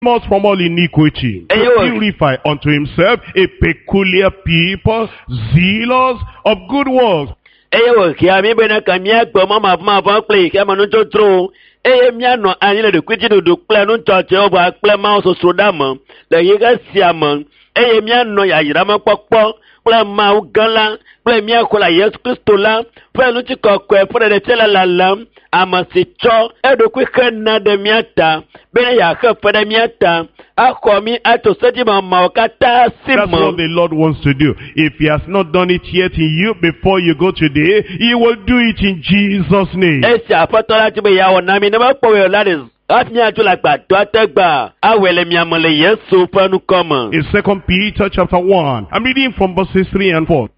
us from all iniquity, to purify unto himself a peculiar people, zealous of good works. That's what the Lord wants to do. If he has not done it yet in you before you go today, he will do it in Jesus' name. In 2 Peter chapter 1, I'm reading from verses 3 and 4.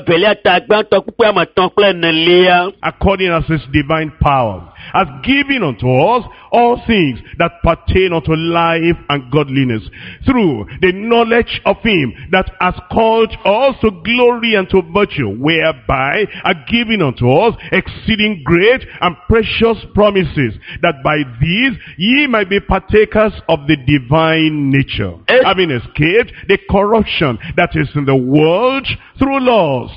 According as his divine power has given unto us all things that pertain unto life and godliness, through the knowledge of him that has called us to glory and to virtue, whereby are given unto us exceeding great and precious promises, that by these ye might be partakers of the divine nature, having escaped the corruption that is in the world through lust.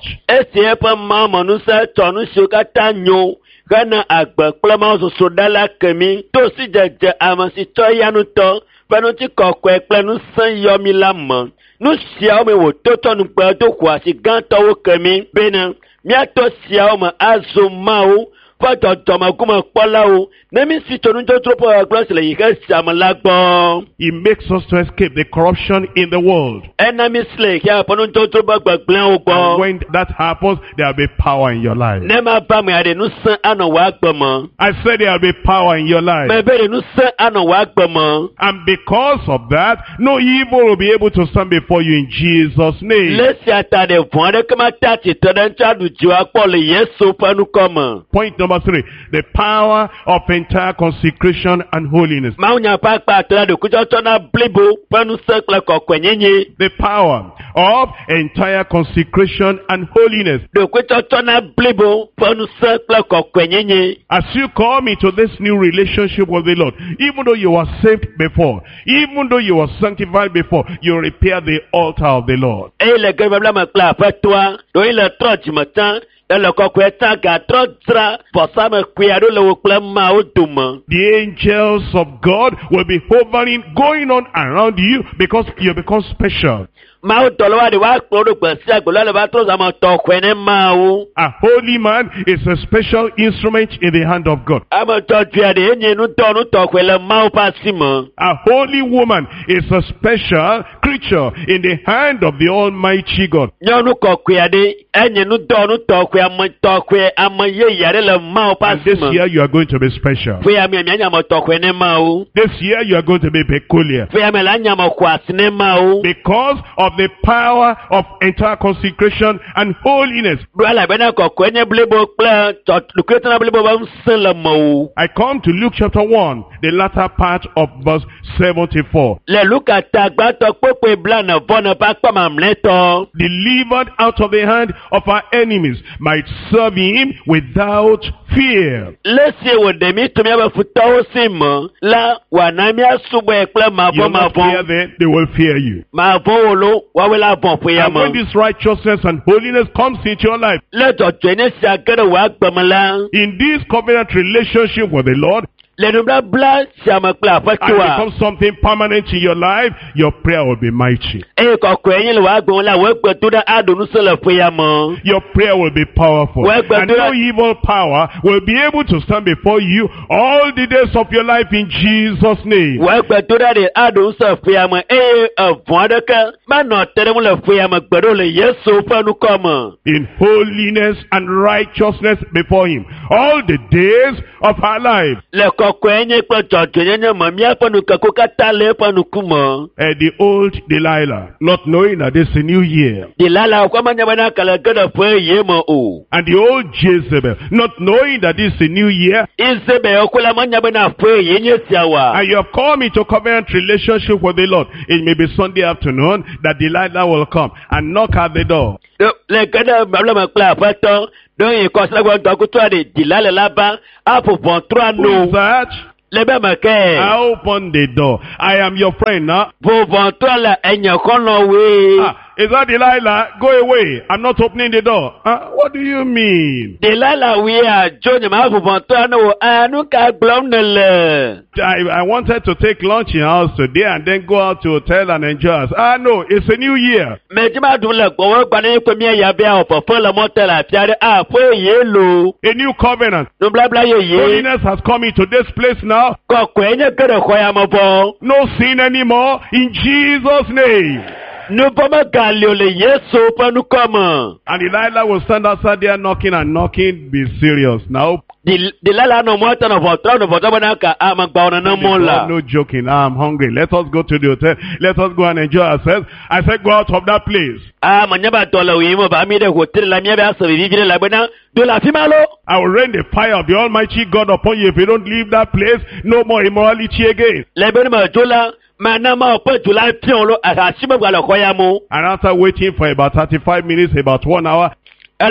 Gana agba klama so dala kemi to si jeje amasi to yanu to panu ti kokwe planu san yomi lamọ nu sia o me wo toto nu pe to kwa si gan to wo kemi bena mi ato sia o ma azo ma o Father Tomakuma Polao, Nemi Sitonunto Tropo Glass like Samalagbo. He makes us to escape the corruption in the world. Enemy slake, Yaponunto Tropo Glango. When that happens, there will be power in your life. Nema Bami Adenusa Ano Wagbama. I said there will be power in your life. Mebenusa Ano Wagbama. And because of that, no evil will be able to stand before you in Jesus' name. Let's yata de Vonda Kamatati Tadanta do Juapoli, yes, so Panukoma. Point number 3, the power of entire consecration and holiness. The power of entire consecration and holiness. As you come into this new relationship with the Lord, even though you were saved before, even though you were sanctified before, you repair the altar of the Lord. The angels of God will be hovering, going on around you, because you become special. A holy man is a special instrument in the hand of God. A holy woman is a special creature in the hand of the Almighty God. And this year you are going to be special. This year you are going to be peculiar. Because of the power of entire consecration and holiness. I come to Luke chapter 1, the latter part of verse 74. Delivered out of the hand of our enemies, might serve him without fear. You will not fear them, they will fear you. And when this righteousness and holiness comes into your life, in this covenant relationship with the Lord, and become something permanent in your life, your prayer will be mighty. Your prayer will be powerful. And no evil power will be able to stand before you all the days of your life in Jesus' name. In holiness and righteousness before him all the days of our life. The old Delilah, not knowing that it's a new year. And the old Jezebel, not knowing that it's a new year. And you have come into covenant relationship with the Lord. It may be Sunday afternoon that Delilah will come and knock at the door. Who is that? lẹ́bẹ̀ mẹ́kẹ́. I open the door. I am your friend now. Vòvàn tó la ẹ̀yàn kan lọ wé. Is that Delilah? Go away. I'm not opening the door. What do you mean? Delilah wí àjọ ni màá vòvàn tó àná wò àánú ká gbọ́n nílẹ̀. I wanted to take lunch in house today and then go out to hotel and enjoy us. No, it's a new year. Mẹ̀tí máa dùn lẹ̀ gbọ́wọ́ gbaná pé mi ẹ̀yà bí i ọ̀pọ̀ fún lọ́mọ́tẹ́lá àti àrẹ àpò èyí lò. A new covenant. No blabla yeye. Holiness has come into this place now. Kọ̀kọ̀ ẹ̀yẹ gẹ̀rẹ̀ kọ́ ya mọ̀ bọ̀. No sin anymore in Jesus' name. Nubama gali ole Yesu panu kama. And Delilah will stand outside there knocking and knocking. Be serious now. Delilah no mwata no votra banaka amagbaona na mola. No joking. I'm hungry. Let us go to the hotel. Let us go and enjoy ourselves. I said go out of that place. Manyaba tola wimo ba mi de hotel la mi ba so vivire la bena do la fimalo. I will rain the fire of the Almighty God upon you if you don't leave that place. No more immorality again. La bena ma dola. And after waiting for about 35 minutes, about 1 hour, do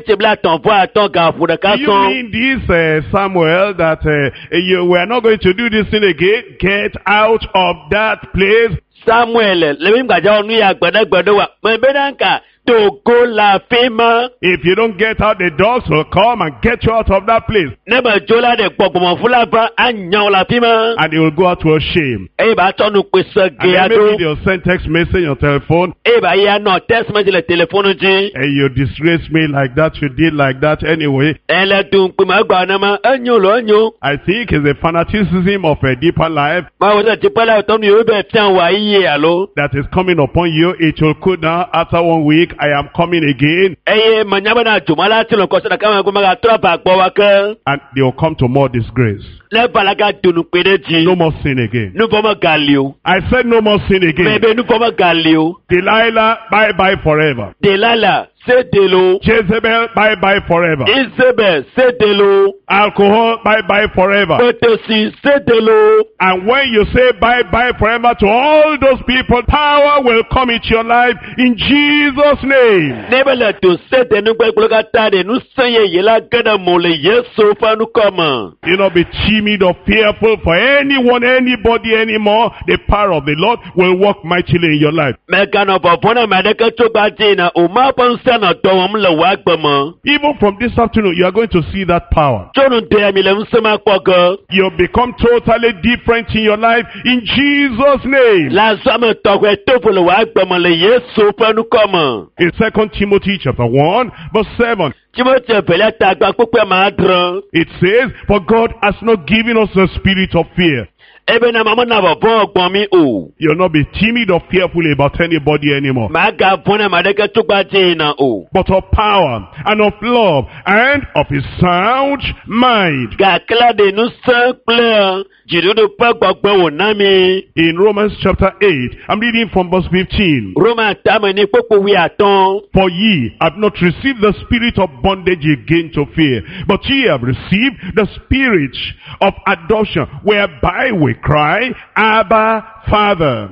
you mean this, Samuel, that you were not going to do this thing again? Get out of that place. Samuel, if you don't get out, the dogs will come and get you out of that place. And they will go out to shame. And then maybe they'll send text message on telephone. And you disgrace me like that, you did like that anyway. I think it's a fanaticism of a deeper life that is coming upon you. It will cool down after 1 week. I am coming again. And they will come to more disgrace. No more sin again. I said no more sin again. Delilah, bye-bye forever. Delilah, Sedelo. Jezebel, bye-bye forever. Isabel, Sedelo. Alcohol, bye-bye forever. Potosi, Sedelo. And when you say bye-bye forever to all those people, power will come into your life in Jesus' name. Never let to set the new Bagulata, no say yela gada mole, yes, so far no come. Do not be timid or fearful for anyone, anybody anymore. The power of the Lord will work mightily in your life. Megano Babona Madaka to Batina, Umapan Sana Dom Lawakbama. Even from this afternoon, you are going to see that power. You'll become totally different in your life in Jesus' name. In 2 Timothy chapter 1, verse 7. It says, for God has not given us a spirit of fear. You'll not be timid or fearful about anybody anymore. But of power and of love and of a sound mind. In Romans chapter 8, I'm reading from verse 15. For ye have not received the spirit of bondage again to fear, but ye have received the spirit of adoption, whereby we cry, Abba, Father.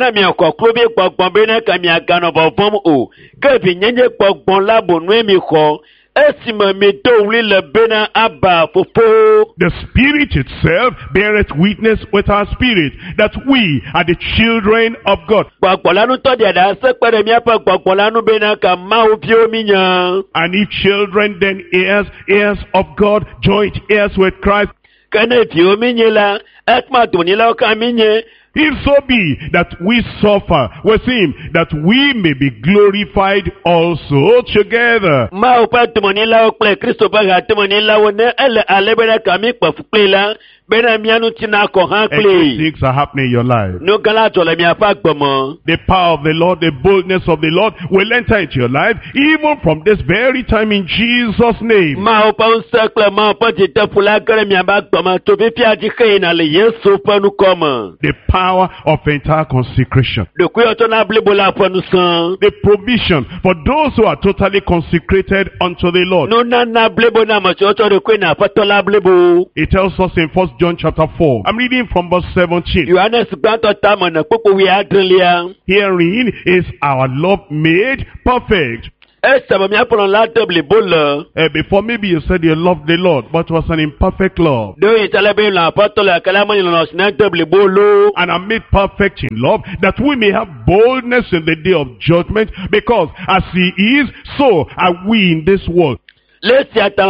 The Spirit itself beareth witness with our spirit that we are the children of God. And if children, then heirs, heirs of God, joint heirs with Christ. If so be that we suffer with him, that we may be glorified also together. Things are happening in your life. The power of the Lord, the boldness of the Lord will enter into your life, even from this very time in Jesus' name. The power of entire consecration. The provision for those who are totally consecrated unto the Lord. It tells us in 1 John chapter 4. I'm reading from verse 17. Herein is our love made perfect, Before maybe you said you loved the Lord, but it was an imperfect love. And I'm made perfect in love, that we may have boldness in the day of judgment, because as he is, so are we in this world. There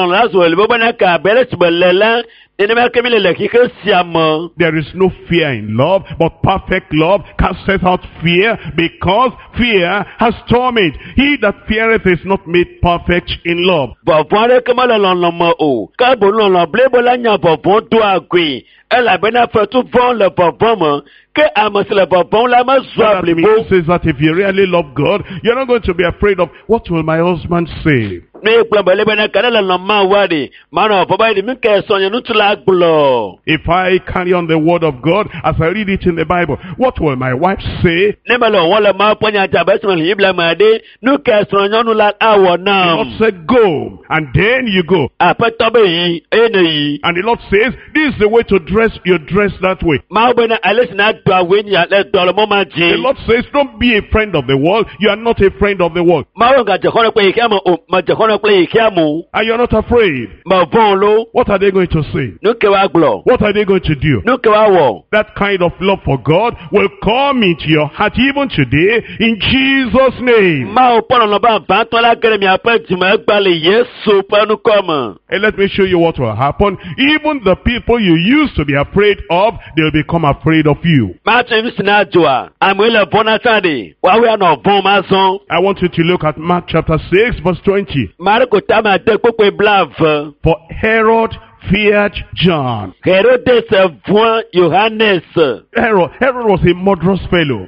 is no fear in love, but perfect love casteth out fear, because fear has torment. He that feareth is not made perfect in love. So that means that if you really love God, you're not going to be afraid of what will my husband say. If I carry on the word of God as I read it in the Bible, what will my wife say? The Lord said go, and then you go. And the Lord says, this is the way to dress, you dress that way. The Lord says, don't be a friend of the world, you are not a friend of the world. And you're not afraid. What are they going to say? What are they going to do? That kind of love for God will come into your heart even today in Jesus' name. And let me show you what will happen. Even the people you used to be afraid of, they'll become afraid of you. I want you to look at Mark chapter 6 verse 20. For Herod feared John. Herod was a murderous fellow,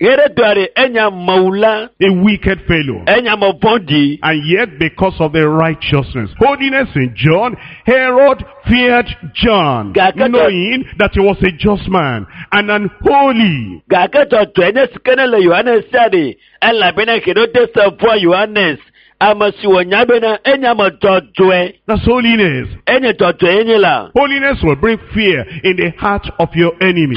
a wicked fellow, and yet because of the righteousness, holiness in John, Herod feared John, knowing that he was a just man and unholy. That's holiness. Holiness will bring fear in the heart of your enemy.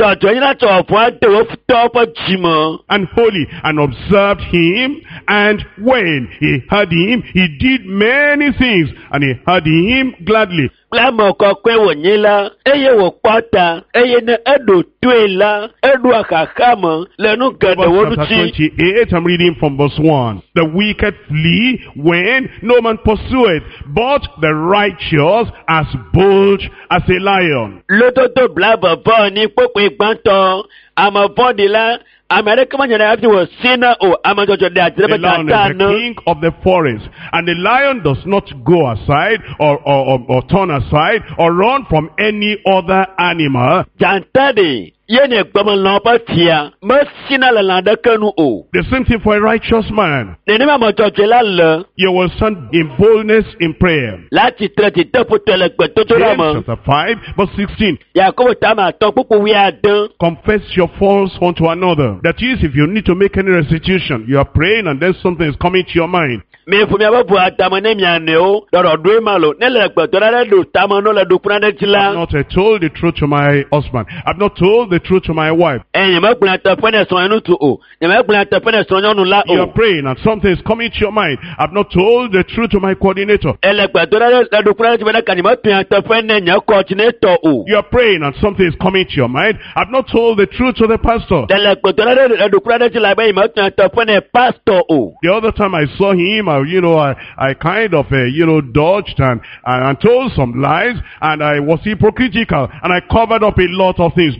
And holy and observed him, and when he heard him, he did many things, and he heard him gladly. Proverbs chapter 28, I'm reading from verse 1. The wicked flee when no man pursueth, but the righteous as bold as a lion. The lion is the king of the forest, and the lion does not go aside or turn aside or run from any other animal. The same thing for a righteous man. You will stand in boldness in prayer. James chapter 5 verse 16. Confess your faults one to another. That is, if you need to make any restitution, you are praying and then something is coming to your mind. I'm not told the truth to my husband. I'm not told the truth to my wife. You are praying and something is coming to your mind. I've not told the truth to my coordinator. You are praying and something is coming to your mind. I've not told the truth to the pastor. The other time I saw him, I kind of dodged and told some lies, and I was hypocritical, and I covered up a lot of things.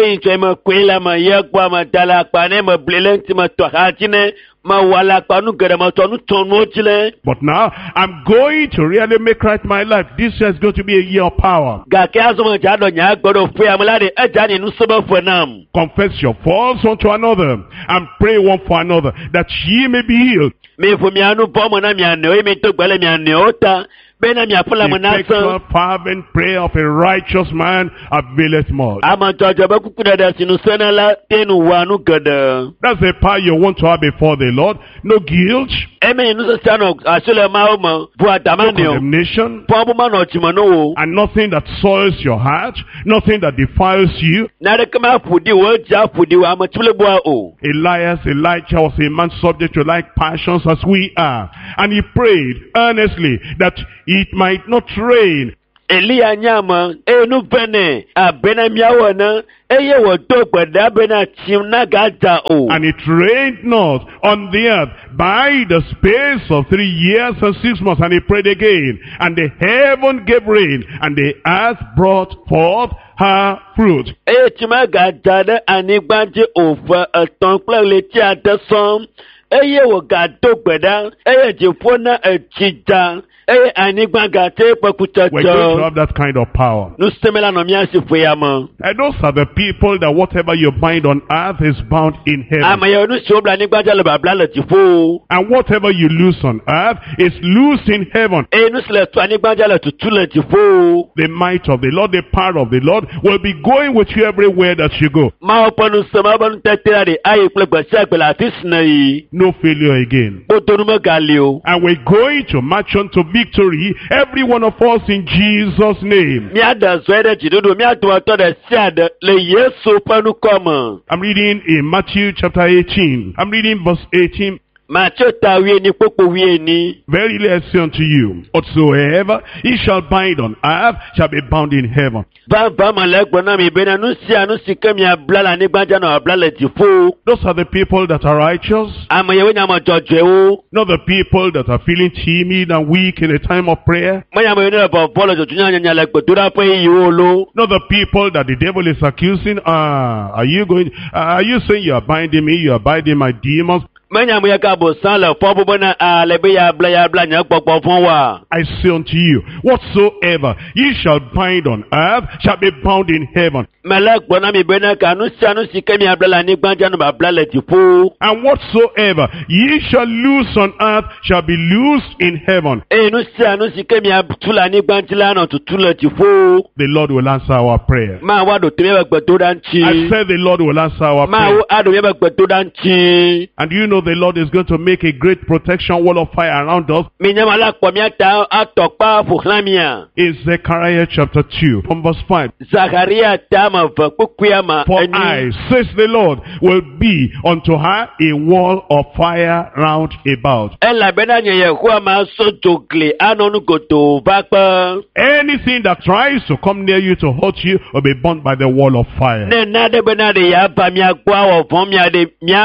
But now I'm going to really make right my life. This year is going to be a year of power. Confess your faults one to another and pray one for another, that ye may be healed. bena mi apula effectual manasa fervent prayer of a righteous man availeth much. ama jojo ba kuku dada sinu sana la tenu wanu gada That's the power you want to have before the Lord. No guilt, eme nusa sano asule maoma bu no atamanio condemnation, po bu mano chimano and nothing that soils your heart, nothing that defiles you. na de kama fudi wo ja fudi wa ama chule bua o Elijah was a man subject to like passions as we are. And he prayed earnestly that it might not rain. Elia nyama enu bene abena miawana eye wo do gbada bena chimna gata o And it rained not on the earth by the space of 3 years and 6 months. And he prayed again. And the heaven gave rain, and the earth brought forth her fruit. eye chima gata de anigbanje ofa aton pla leti adasom eye wo gado gbada eye jefona ejida eye anigba gate We're going to pakutajo have that kind of power. nu semela no miasi fuyama And those are the people that whatever you bind on earth is bound in heaven. ama ye nu sobla nigbanja le babla le tifo And whatever you loose on earth is loosed in heaven. eye nu sele tu anigbanja le tutu le tifo The might of the Lord, the power of the Lord will be going with you everywhere that you go. ma opanu sama banu tetera de aye plegba sagbela tisna yi No failure again. Botonuma galio. And we're going to march on to victory, every one of us in Jesus' name. Miada zwede jidodo miado atode siade le Yesu panu koma. I'm reading in Matthew chapter 18. I'm reading verse 18. Macho tawie ni popo wie ni. Verily I say unto you, whatsoever ye shall bind on earth shall be bound in heaven. Ba malekbo na mi bena nu sike mi ablala ni gbanja na ablala tifo. Those are the people that are righteous, Ama yewe nyama jojo o. not the people that are feeling timid and weak in a time of prayer, Manya mo ne ba bolo jojo nya lekbo dura pe yi o lo. not the people that the devil is accusing. Are you saying you are binding me, you are binding my demons? Manya mo yaka bo san le fo bo na alebe ya bla nya popo fun wa. I say unto you, whatsoever ye shall bind on earth shall be bound in heaven. Melekbo na mi bena ka nu sike mi ablala ni gbanja na ablala tifo. And whatsoever ye shall loose on earth shall be loosed in heaven. Nu sike mi abtula ni gbantila na tutula tifo. The Lord will answer our prayer. Ma wa do tebe gbedo danchi. I said the Lord will answer our Ma prayer. wo ado ye gbedo danchi. And you know the Lord is going to make a great protection wall of fire around us. Mi nyama la kwa mi ata atokpa fuhlamia. In Zechariah chapter 2 from verse 5. Zakaria tama va kukuyama. For I, says the Lord, will be unto her a wall of fire round about. Ela bena nye huwa ma so jogle anonu goto bakpa. Anything that tries to come near you to hurt you will be burnt by the wall of fire. Ne nade bena de ya ba mi agwa wa fon mi ade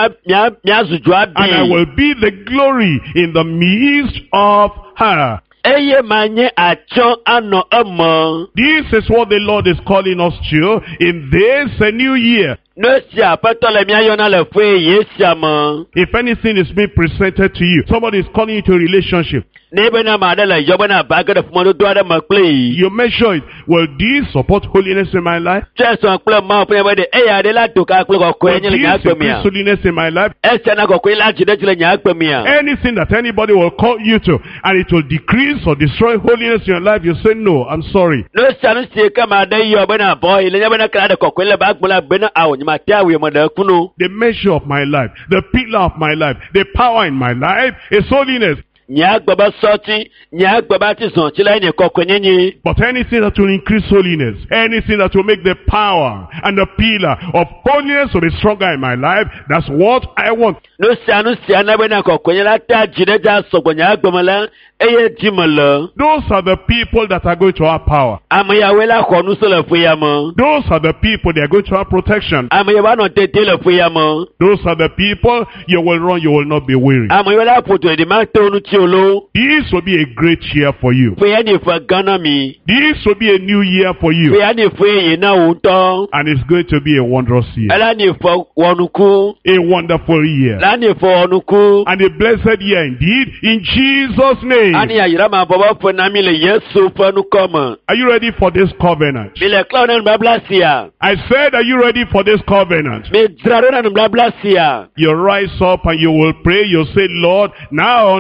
mi azujwa And I will be the glory in the midst of her. Eye manye achon ano amo. This is what the Lord is calling us to in this new year. No sia patole mi ayona le fwe yesia mo. If anything is being presented to you, somebody is calling you to a relationship, Nebe na madela yobana baga de fumo do ada makle. you measure it. Will this support holiness in my life? Just on club ma pe de eya de la to ka klo ko Will enye le this nyakpe increase mia. holiness in my life? Ese na ko la jide le nyakpe mia. Anything that anybody will call you to, and it will decrease or destroy holiness in your life, you say, no, I'm sorry. No sanu se kama de yobana boy le nyabana kala de ko le ba gbula bena awo nyama tia we mo de kunu. The measure of my life, the pillar of my life, the power in my life is holiness. Nyagbaba soti, nyagbaba ti son chila ni ko kwenyenyi. But anything that will increase holiness, anything that will make the power and the pillar of holiness to be stronger in my life, that's what I want. No sanu se na bena ko kwenyela ta jide ja so nyagbamala eye jimala. Those are the people that are going to have power. Amaya wela ko nu so le fuyamo. Those are the people that are going to have protection. Amaya wa no tete le fuyamo. Those are the people you will run, you will not be weary. Amaya wela poto de ma to nu tiolo. This will be a great year for you. Fuya ni fa gana mi. This will be a new year for you. Fuya ni fuye na uto. And it's going to be a wondrous year. Ela ni fa wanuku. A wonderful year. La ni fa wanuku. And a blessed year indeed, in Jesus' name. Ani ya yirama baba fa na mi le Yesu fa nu koma. Are you ready for this covenant? Mi le clown na mbablasia. I said, are you ready for this covenant? Mi draro na mbablasia. You rise up and you will pray. You say, Lord, now I understand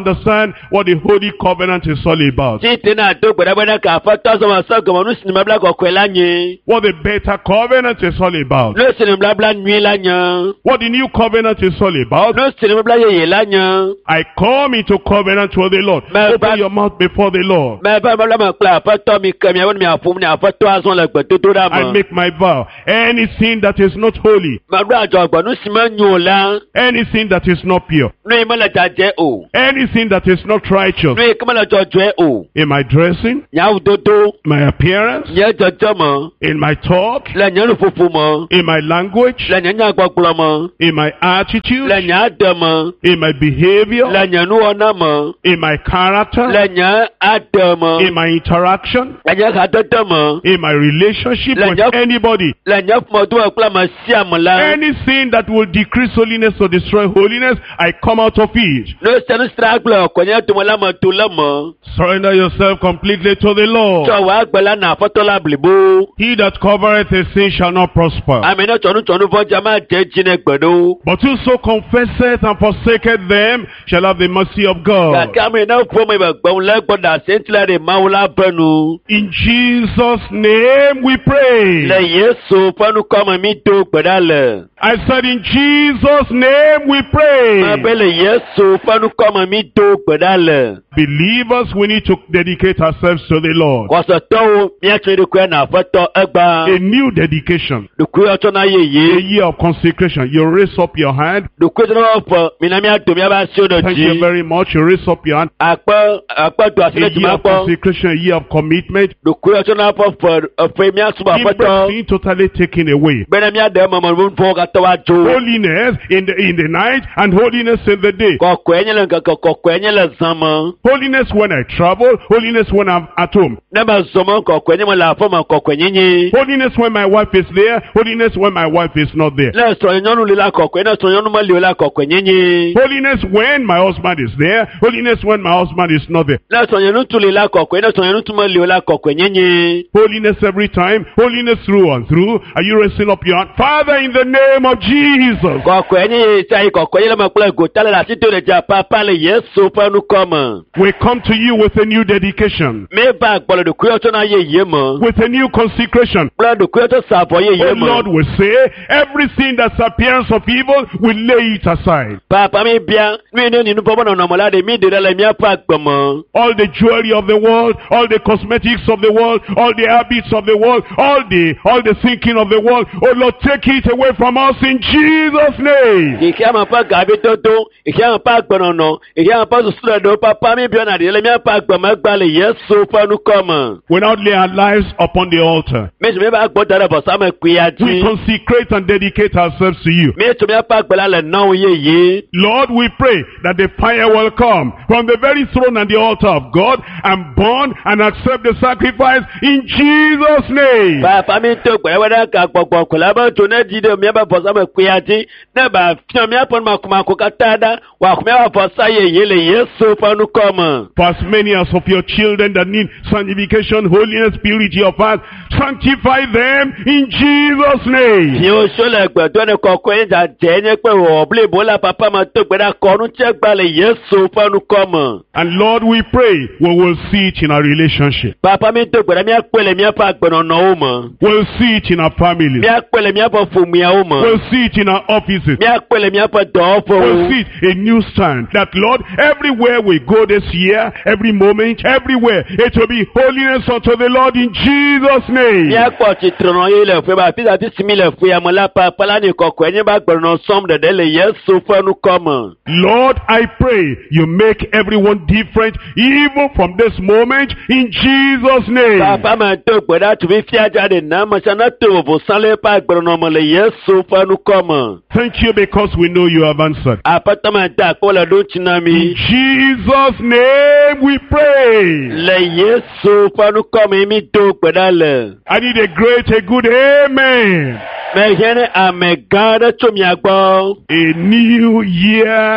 understand what the Holy Covenant is all about. Títí náà tó gbẹ̀dẹ́gbẹ̀dẹ́ kà fọ́tọ́ sọmọ sọ́gọ̀mọ̀ ní sinimá bílá kọ̀ọ̀kọ̀ lányi. What the better covenant is all about. Ló sinimá bílá nyui lányi. What the new covenant is all about. Ló sinimá bílá yẹyẹ lányi. I come into covenant with the Lord. Open your mouth before the Lord. Mẹ bá bá bá pẹ́ àfọ́tọ́ mi kẹ́mi àwọn mi àfọ́ mi àfọ́tọ́ asán lẹ gbẹ̀dẹ́ tó dà mọ́. I make my vow. Anything that is not holy. Màdúrà àjọ ọ̀gbọ̀n ní sinimá nyù la. Anything that is not pure. Ní ìmọ̀lẹ̀jà jẹ́ o. Anything that is not righteous. Ní ìkọ́mọ̀lẹ̀jọ jẹ́ o. In my dressing. Nyàwó dodo. My appearance. Nyẹ́ jọjọ́ mọ́. In my talk. Lẹ́yìn ẹnu fufu mọ́. In my language. Lẹ́yìn ẹ̀yìn àgbọ̀gbọ̀lọ̀ mọ́. In my attitude. Lẹ́yìn àdẹ mọ́. In my behavior. Lẹ́yìn ẹnu ọ̀nà mọ́. In my character. Lẹ́yìn àdẹ mọ́. In my interaction. Lẹ́yìn àdọ́dọ́ mọ́. In my relationship with anybody. Lẹ́yìn fúnmọ́dún ẹ̀kúlá máa ṣí àmọ́lá. Anything that will decrease holiness or destroy holiness, I come out of it. Ló sẹ́nu sírágbọ̀ ọ̀kọ̀nyẹ́ tó mọ́ lámọ̀ tó lọ́mọ́. Surrender yourself completely to the Lord. Sọ wàá gbẹ̀lá nà àfọ́tọ́lá bìlìbó. He that covereth his sin shall not prosper. Àmì náà tọ̀nù fọ́jà máa jẹ́ jinlẹ̀ gbẹ̀dọ̀. But whoso confesseth and forsaketh them shall have the mercy of God. Kàkà mi náà fún mi gbẹ̀gbọ̀n lẹ́gbọ̀dà sẹ́ńtìlẹ̀ rẹ̀ máa wọlé abẹ́nu. In Jesus' name we pray. Lẹ́yìn èso fọ́nù kọ́mọ mi tó gbẹ̀dá lẹ̀. I said in Jesus' name we pray. Máa bẹ́ lẹ́yìn èso fọ́nù kọ́mọ mi tó gbẹ̀dá lẹ̀. Believers, we need to dedicate ourselves to the Lord. Kọ̀sọ̀ tọ́wọ́ mi ẹ̀ tún ẹ̀dínkù ẹ̀ nà àfọ́tọ́ ẹgbà. A new dedication. Dùkú ọ̀tọ́ náà yé yé. A year of consecration. You raise up your hand. Dùkú ọ̀tọ́ náà fọ mìnàmí àtòmí àbá sí ọ̀dọ̀ jí. Thank you very much. You raise up your hand. Àpẹ́ tó A àtìlẹ́ year jùmọ̀ of pọ̀. consecration, a year of commitment. Dùkú ọ̀tọ́ náà fọ ọ̀fẹ́ mi àtúbọ̀ àfọ́tọ́. Everything totally taken away. Bẹ́ẹ̀ni mi àdé ọmọ ọmọ fún ọkà tọ́wá jó. Holiness in the night and holiness in the day. Kọ̀kọ̀ ẹ̀yẹ́ lẹ̀ kọ̀kọ̀ ẹ̀yẹ́ lẹ̀ zan mọ́. Holiness when I travel. Holiness when I'm at home. Nẹ́bà zọmọ kọ̀kọ̀ ẹ̀yẹ́ mọ̀ làáfọ̀ mọ̀ kọ̀kọ̀ ẹ̀yẹ́ yín. Holiness when my wife is there. Holiness when my wife is not there. Lẹ́sọ̀ ẹ̀yọ́nù lílá kọ̀kọ̀ ẹ̀yẹ́ sọ̀ ẹ̀yọ́nù mọ̀ lílá kọ̀kọ̀ ẹ̀yẹ́ yín. Holiness when my husband is there. Holiness when my husband is not there. Lẹ́sọ̀ ẹ̀yọ́nù tún lílá kọ̀kọ̀ ẹ̀yẹ́ sọ̀ ẹ̀yọ́nù tún mọ̀ lílá kọ̀kọ̀ ẹ̀yẹ́ yín. Holiness every time. Holiness through and through. Are you raising up your hand? Father, in the name of Jesus. Kọ̀kọ̀ ẹ̀yẹ́ sáyé kọ̀kọ̀ ẹ̀yẹ́ lọ́mọ pẹ́lẹ́ gòtálẹ̀ láti tó lè jà pápá lè yẹ so fẹ́nu kọ́ mọ̀. We come to you with a new dedication. Mi bá gbọ́dọ̀ dùkú ọ̀tọ́ náà yé yé mọ̀. With a new consecration. Gbọ́dọ̀ dùkú ọ̀tọ́ sàbọ̀ yé yé Oh mọ̀. Lord, we say, everything that's appearance of evil, we lay it aside. Papa mi bia, mi ní nínú bọ́bọ́ náà nàmọ́lá mi dèrè lẹ̀ mi àpá gbọ̀mọ̀. All the jewelry of the world, all the cosmetics of the world, all the habits of the world, all the thinking of the world. Oh Lord, take it away from us in Jesus' name. Ìkí àmà pa gàbí tótó, ìkí àmà pa gbọ̀nọ̀nà, ìkí àmà pa sùsùlẹ̀ dò papa mi bia nà dèrè mi àpá gbọ̀mọ̀ gbalẹ̀ yẹ so fẹ́nu kọ́ mọ̀. We now lay our lives upon the altar. Mi tún mi bá gbọ́ dára bọ̀ sámẹ̀ kúyà We jí. consecrate and dedicate ourselves to you. Mi tún mi àpá gbẹ̀lá lẹ̀ náà yé yé. Lord, we pray that the fire will come from the very throne and the altar of God and burn and accept the sacrifice in Jesus' name. Papa mi tó gbẹ̀rẹ̀wẹ̀rẹ̀ ká gbọ̀gbọ̀ kọ̀lá bá tó náà jí dé mi bá bọ̀ sámẹ̀ kúyà jí. Náà bá fi mi àpọ̀ màkùmàkù ká tá a dá wà kùmí àwọn bọ̀ sáyé yé lè yé so fẹ́nu kọ́ mọ̀. For as many as of your children that need sanctification, holiness, purity of heart, sanctify them in Jesus' name. Tí o ṣọlẹ̀ gbẹ̀dọ́ ni kọ̀ọ̀kan yẹn jà jẹ́ ní pé ọ̀bílẹ̀ bọ́lá papa máa tó gbẹ̀dá kọ́nu tí ẹ gbalẹ̀ yé so fẹ́nu kọ́ mọ̀. And Lord, we pray we will see it in our relationship. Papa mi tó gbẹ̀dá mi á pẹ̀lẹ̀ mi á fa gbẹ̀nà ọ̀nà ó mọ̀. We'll see it in our families. Mi á pẹ̀lẹ̀ mi á fa fòmìyà ó mọ̀. We'll see it in our offices. Mi á pẹ̀lẹ̀ mi á fa dọ̀ọ́ fò. We'll see it a new stand. That Lord, everywhere we go this year, every moment, everywhere, it will be holiness unto the Lord in Jesus' name. Mi á pọ̀ ti tìrọ̀nà yé lẹ̀ fún bá fíjà tí sinmi lẹ̀ fún yàmọ̀ lápá pálá ní kọ̀kọ̀ ẹ̀yìn bá gbẹ̀rùnà sọ́m dẹ̀dẹ̀ lè yẹ so fẹ́nu kọ́ mọ̀. Lord, I pray you make everyone different even from this moment in Jesus' name. Papa máa tó gbẹ̀dá tó fi fi ajáde náà mọ̀ṣánná tó òfò sánlẹ̀ pa gbẹ̀rùnà mọ̀ lè yẹ so fẹ́nu kọ́ mọ̀. Thank you because we know you have answered. Àpótọ́ máa dá àkọọ́lẹ̀ ló ti ná mi. In Jesus' name we pray. Lè yẹ so fẹ́nu kọ́ mi mi tó gbẹ̀dá lẹ̀. I need a great, a good amen. Mẹ̀hẹ́nẹ́ àmẹ̀ gán tó mi àgbọ̀. A new year,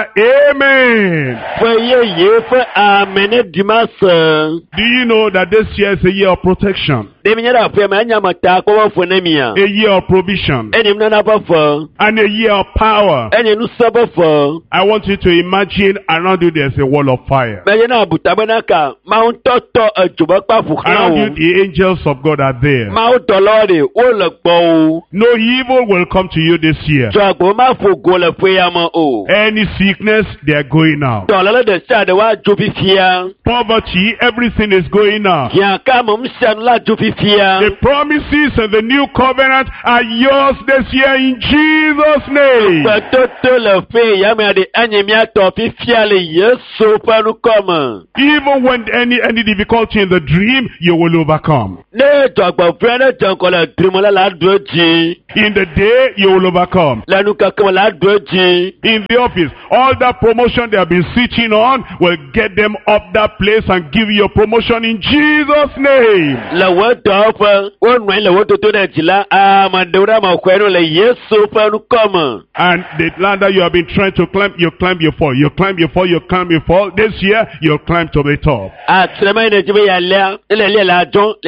amen. Fún iye yìí fún àmì ní Dìmásì. Do you know that this year is a year of protection? Dèmi nyẹ́ dà fún ẹ̀mẹ̀ ẹ̀yàn mọ̀ tá a kọ́wọ́ fún ẹ̀mí à. A year of provision. Ẹni mi nana fọ́ for. and a year of power. Any new sabo for. I want you to imagine around you there's a wall of fire. Mayena butabanaka. Mount Toto a Jubaka Around you Fukao. the angels of God are there. Mount Dolore. Olakbo. No evil will come to you this year. Jagoma Fugola Fuyama O. Any sickness, they are going out. Dollar the Shadawa Jupifia. Poverty, everything is going out. Yakamum Shanla Jupifia. The promises and the new covenant are yours this year in Jesus' name. Toto le fe yama de anyemia topi fiale yeso panu koma. Even when any difficulty in the dream, you will overcome. Ne tokba frene tankola drimola la doji. In the day, you will overcome. La nuka kama la doji. In the office, all that promotion they have been sitting on will get them up that place and give you a promotion in Jesus' name. La watofa onwe la wototo na jila amadura makweno le yeso panu koma. And the ladder you have been trying to climb, you climb, you fall. You climb, you fall, you climb, you fall. This year, you'll climb to the top. Atrema ine jibe ya lea. Ile la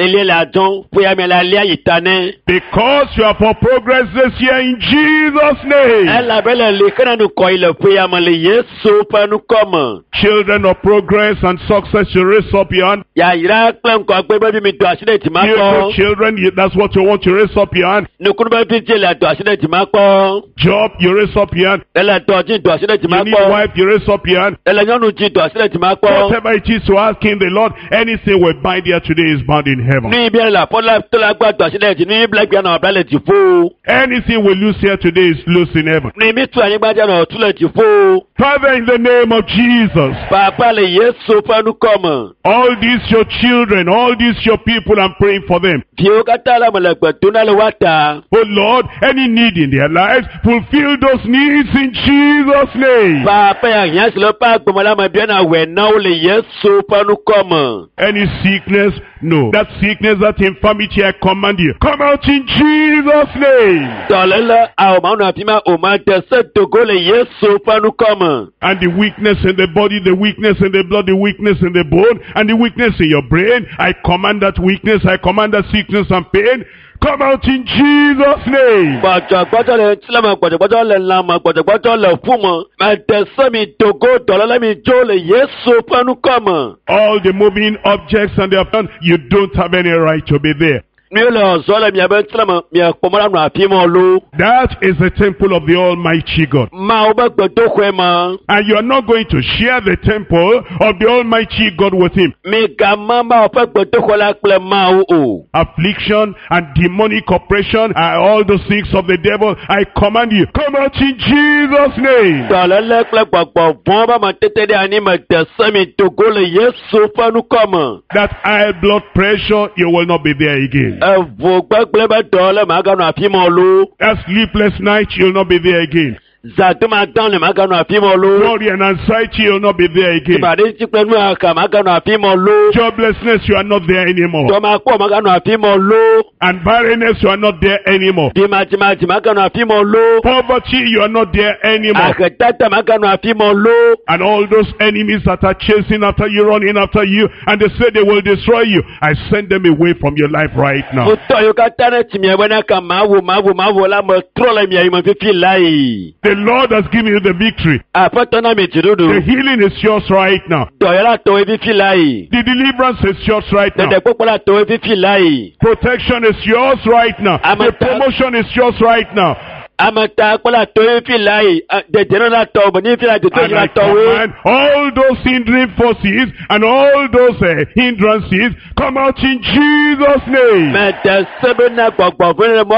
jon. Puya me la lea itane. Because you are for progress this year in Jesus' name. Ela bele likana nu koile puya me le yeso panu koma. Children of progress and success, you raise up your hand. Ya ira klam kwa kwe baby mi do aside timako. Beautiful children, that's what you want to raise up your hand. Nukunu baby jela do aside timako. Job, you raise up your hand. Ela doji do aside You need timako. wife, you raise up your hand. Ela nyonu ji do aside timako. Whatever it is to asking the Lord, anything we bind here today is bound in heaven. Ni bien la pola tola gba do aside ti ni black piano abale ti fo. Anything we lose here today is loose in heaven. Ni mi tu anigba jana tule ti fo. Father, in the name of Jesus, Papa le yeso panu koma. all these your children, all these your people, I'm praying for them. Pio katala malakba tunale wata. Oh Lord, any need in their lives, fulfill those needs in Jesus' name. Papa ya yansi lo pa gbomala ma biana we na o le yeso panu koma. Any sickness, no. That sickness, that infirmity, I command you, come out in Jesus' name. Dolala au mauna pima o ma tese togo le yeso panu koma. And the weakness in the body, the weakness in the blood, the weakness in the bone, and the weakness in your brain, I command that weakness, I command that sickness and pain, come out in Jesus' name. Gbọ̀jọ̀gbọ́jọ́ le tílẹ̀mọ̀ gbọ̀jọ̀gbọ́jọ́ le lamọ̀ gbọ̀jọ̀gbọ́jọ́ le fúnmọ̀. Mẹ̀tẹ̀sẹ́ mi togo dọ̀lọ́lẹ́ mi jó le yéso pẹ́nu kọ̀mọ̀. All the moving objects and their plan, you don't have any right to be there. Mi ò lè ọ̀zọ́ lẹ̀ mi ẹ̀bẹ̀ tílẹ̀mọ̀ mi ẹ̀pọ̀mọ́lá nù àfihàn ló. That is the temple of the Almighty God. Máa ó bẹ́ gbẹ̀dọ́ kọ́ ẹ mọ́. And you are not going to share the temple of the Almighty God with him. Mi gà máa máa fẹ́ gbẹ̀dọ́ kọ́ lápẹ́ máa ó. Affliction and demonic oppression and all those things of the devil, I command you, come out in Jesus' name. Dọ̀lọ́lẹ́ pẹ́ gbọ̀gbọ̀ bọ́n bá ma tètè dé àní mẹ̀tẹ̀sẹ́ mi togo le yéso pẹ́nu kọ̀mọ̀. That high blood pressure, you will not be there again. Ẹ̀fọ́ gbẹ́gbẹ́ bẹ́ dọ̀lẹ́ màá gà nù àfihàn ló. That sleepless night, you'll not be there again. Zàdúmà dán lè màá gà nù àfihàn ló. Worry and anxiety, you'll not be there again. Ìbàdí ti pẹ́ nù àkà màá gà nù àfihàn ló. Joblessness, you are not there anymore. Tọ́mà pọ̀ màá gà nù àfihàn ló. And barrenness, you are not there anymore. Dìmàtìmàtì màá gà nù àfihàn ló. Poverty, you are not there anymore. Àkẹ́tẹ́tẹ́ màá gà nù àfihàn ló. And all those enemies that are chasing after you, running after you, and they say they will destroy you, I send them away from your life right now. Mo tọ́ yóò ká tánà tì mí ẹ̀wẹ́ náà kà máa wò lámọ̀ trọ́lẹ̀ mi ẹ̀yìn mọ̀ fífi láì. The Lord has given you the victory. Àfẹ́tọ́ náà mi jìdúdú. The healing is yours right now. Dọ̀yọ́lá tọ́wé fífi láì. The deliverance is yours right now. Dẹ̀dẹ̀ pópólà tọ́wé fífi láì. Protection is yours right now. The promotion is yours right now. Amata kpala tọ́wé fífi láì. Dẹ̀dẹ̀ náà tọ́ bọ̀ ní fífi láì tó And yíra I tọ́wé. command all those hindering forces and all those hindrances come out in Jesus' name. Mẹ̀tẹ̀ sẹ́bẹ̀ náà gbọ̀gbọ̀ fún ẹ̀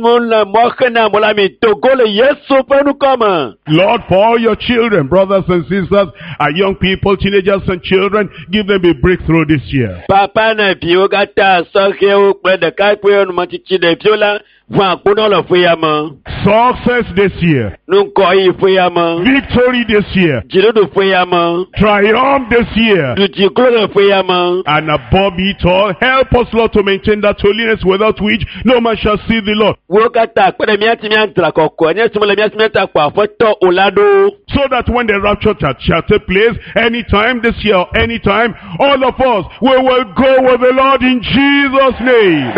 mọ́kẹ́ náà mọ́lá mi tògó lè yéso fẹ́nu kọ́mọ̀. Lord, for all your children, brothers and sisters, our young people, teenagers and children, give them a breakthrough this year. Papa náà fi ó ká tá a sọ́kẹ́ ó pẹ́ dẹ̀ká pé ọ̀nà mọ́ títí dẹ̀ fi ó lá fún àkúnná lọ fún ya mọ́. Success this year. Nunkọ̀ yìí fún ya mọ́. Victory this year. Jìdúdú fún ya mọ́. Triumph this year. Dùtì kúrò lọ fún ya mọ́. And above it all, help us, Lord, to maintain that holiness without which no man shall see the Lord. Wo ká tá a pẹ́rẹ́ mi àti mi à ń tẹ̀lé kọ̀ọ̀kọ̀ ẹ̀ ní ẹ̀sìn mọ́lẹ̀ mi àti mi à ń tà pọ̀ àfọ́tọ̀ ọ̀làdó. So so that when the rapture shall take place, anytime this year, anytime, all of us, we will go with the Lord in Jesus' name.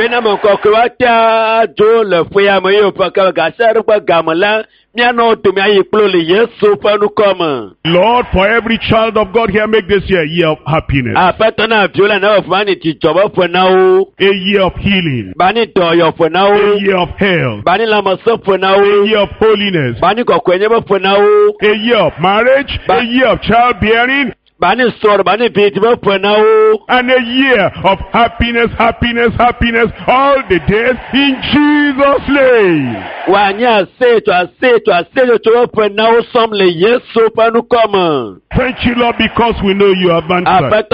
Lord, for every child of God here, make this year a year of happiness, a year of healing, a year of health, a year of holiness, a year of marriage, a year of childbearing, and a year of happiness, happiness, happiness all the days in Jesus' name. Thank you, Lord, because we know you have answered.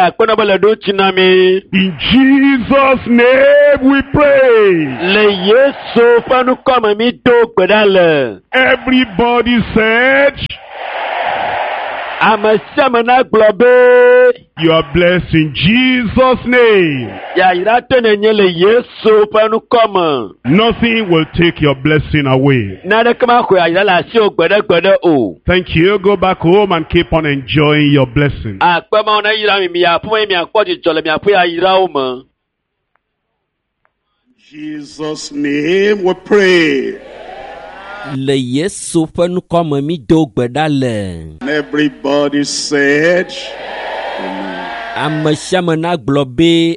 In Jesus' name we pray. Everybody said, you are blessed in Jesus' name. Nothing will take your blessing away. Thank you. Go back home and keep on enjoying your blessing. In Jesus' name we pray. Le Yesu ƒe nukɔme mi do gbe ɖa le. Everybody said, Ame sia ame na gblɔ be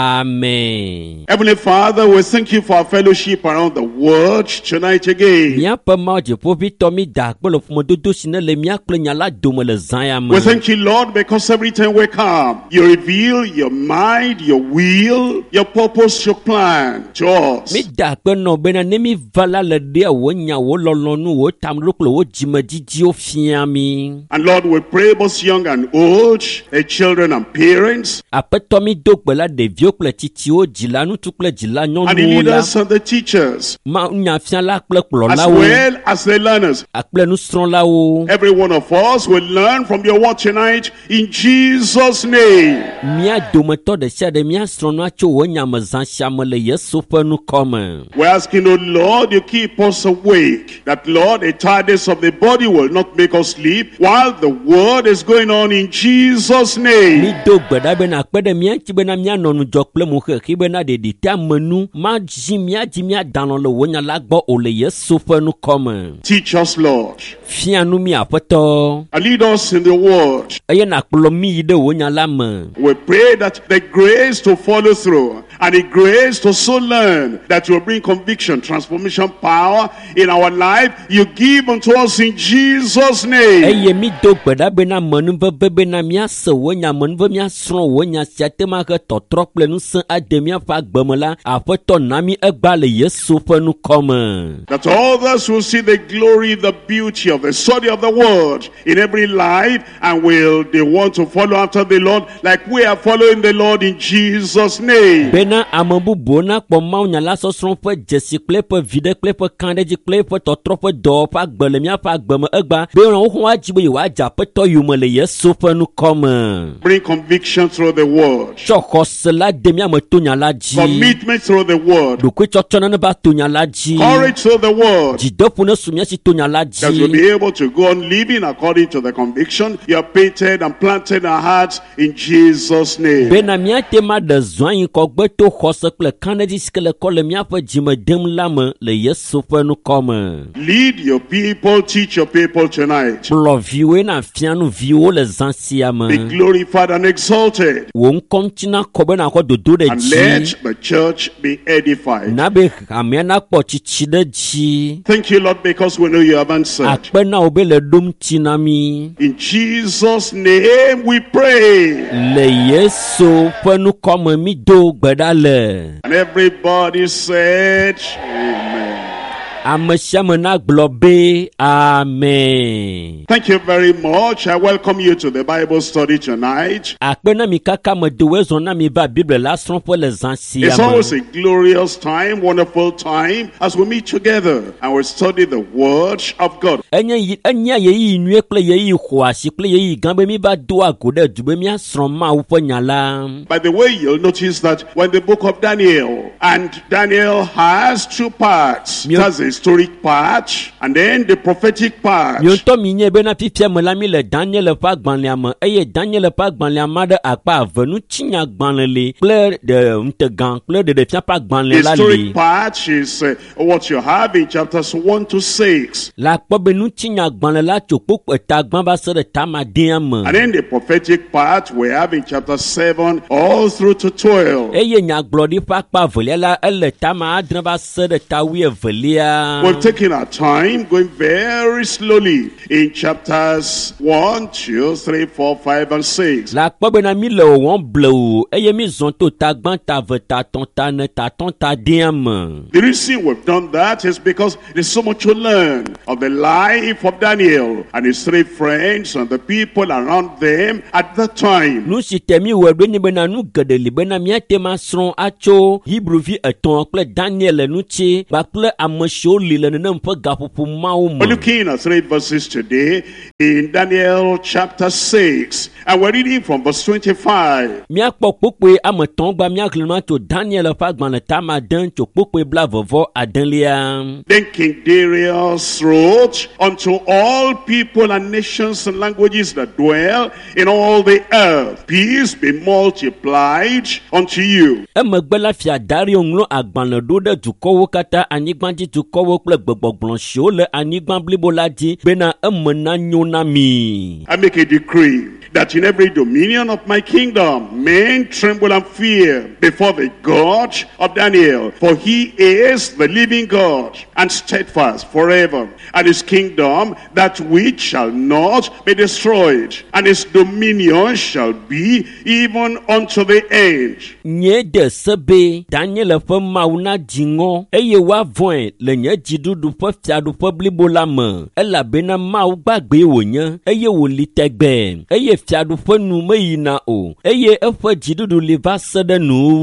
amen. Heavenly Father, we thank you for our fellowship around the world tonight again. Míaƒe Mawu Dziƒoʋĩtɔ mi da akpe le ƒomedodo si ne le mía kple nya la dome le zã ya me. We thank you, Lord, because every time we come, you reveal your mind, your will, your purpose, your plan to us. Mi da akpe nɔ bena ne mi va la le ɖea wò nya wò lɔlɔnu wò tameɖo kple wò dzimedzidziwo fia mi. And Lord, we pray both young and old, children and parents. Aƒetɔ mi do gbe la ɖeviwo kple tsitsiwo, dzila ŋutsu kple dzila And the nyɔnuwo la. leaders and the teachers, Ma nyafiala kple as kplɔlawo. well as the learners. Akple nusrɔ̃lawo. Every one of us will learn from your word tonight in Jesus' name. Mía dometɔ ɖe sia ɖe mía srɔ̃nua tso wò nyamezã sia me le Yesu ƒe nukɔme. We're asking, oh Lord, you keep us awake. That, Lord, the tiredness of the body will not make us sleep while the word is going on in Jesus' Mi name. do gbe ɖa bena kpe ɖe mía ŋuti bena míanɔ nudzɔ kple moxexi bena ɖeɖi te amenu madzi míadzi míadanɔ le wò nya la gbɔ o le Yesu ƒe nukɔme. Teach us, Lord, Fia nu mi Aƒetɔ, and lead us in the word. eye nàkplɔ mi yi ɖe wò nya la me. We pray that the grace to follow through and the grace to so learn that will bring conviction, transformation, power in our life, you give unto us in Jesus' name. Eye mi do gbe ɖa bena menuveve bena míase wò nya menuve míasrɔ̃ wò nya sia te ma he tɔtrɔ kple ŋusẽ ade míaƒe agbeme la, Aƒetɔ na mi egba le Yesu ƒe nukɔme. That others will see the glory, the beauty of the study of the word in every life, and will they want to follow after the Lord like we are following the Lord in Jesus' name. Bena ame bubuwo nakpɔ mawunya la sɔsrɔ̃ ƒe dzesi kple eƒe viɖe kple eƒe kaɖedzi kple eƒe tɔtrɔ ƒe dɔwɔƒe agbe le míaƒe agbeme egba be wohã woadzi be yewoadze Aƒetɔ yome le Yesu ƒe nukɔme. Bring conviction through the word, Tsɔ xɔse la de míame to nya la dzi. commitment through the word, Ɖokuitsɔtsɔ ne va to nya la dzi. courage through the word, Dzideƒo ne su míasi to nya la that we'll dzi. be able to go on living according to the conviction you have painted and planted in our hearts in Jesus' name. Bena míate ma ɖe zɔa yi kɔgbe to xɔse kple kaɖedzi si ke le kɔ le míaƒe dzime dem la me le Yesu ƒe nukɔme. Lead your people, teach your people tonight. Kplɔ viwoe na fia nu viwo le zã sia Be me. glorified and exalted, Wò ŋkɔ ŋuti nakɔ be nakɔ dodo ɖe and dzi. let the church be edified. Na be hamea nakpɔ tsitsi ɖe dzi. Thank you, Lord, because we know you have answered. Akpe na wo be le ɖom ŋuti na mi. In Jesus' name we pray. Le Yesu ƒe nukɔme mi do gbe ɖa le. And everybody said, Amen. Ame sia ame na gblɔ be amen. Thank you very much. I welcome you to the Bible study tonight. Akpe na mi kaka me do wezɔ na mi va Bible la srɔ̃ƒe le zã sia It's me. always a glorious time, wonderful time as we meet together and we study the Word of God. Enya yeyi nyuie kple yeyi xɔasi kple yeyi gã be mi va do ago ɖe du be míasrɔ̃ Mawu ƒe nya la. By the way, you'll notice that when the book of Daniel, and Daniel has two parts, Mio- that's a historic part and then the prophetic part. Mionto minye bena fifia melami le Daniel pa gbanliam eye Daniel pa gbanliam de akpa avenu chinya gbanle ple de mtegan ple de fia pa gbanle la Historic li. part is what you have in chapters 1 to 6. La kpo benu chinya gbanle la chokpo eta gban ba se de tamadiam. And then the prophetic part we have in chapter 7 all through to 12. Eye nya glodi pa pa velia la ele tama adna ba se de tawi velia. We're taking our time, going very slowly in chapters 1, 2, 3, 4, 5, and 6. La kpo bena mi le won bleu eye mi zonto ta gban ta ve ta ton ta diam. The reason we've done that is because there's so much to learn of the life of Daniel and his three friends and the people around them at that time. Nu si temi wedo ni bena nu gedeli bena mi tema sron acho Hebrew vi eton kple Daniel nu chi ba kple amasho lile ne mpo gapopo mawo. We're looking at 3 verses today in Daniel chapter 6, and we're reading from verse 25. Mi akpo popwe amaton gba mi aklema to Daniel fa gban ta ma dan to popwe bla vovo adanlia. Then King Darius wrote unto all people and nations and languages that dwell in all the earth, peace be multiplied unto you. Emegbela fia Dario nglo agban do de dukowo kata anigbanji dukowo kple gbogbogbon sho le anigban blibo la di bena emena nyona mi. I make a decree that in every dominion of my kingdom men tremble and fear before the God of Daniel, for he is the living God and steadfast forever, and his kingdom that which shall not be destroyed, and his dominion shall be even unto the end. Nye de sebe Daniel fe mauna jingo eye wa voin le nye jidudu fe fiadu fe blibo la me ela bena mau gbagbe wo nye eye wo litegbe eye fiadu fe nu me yina o eye efe jidudu li va sede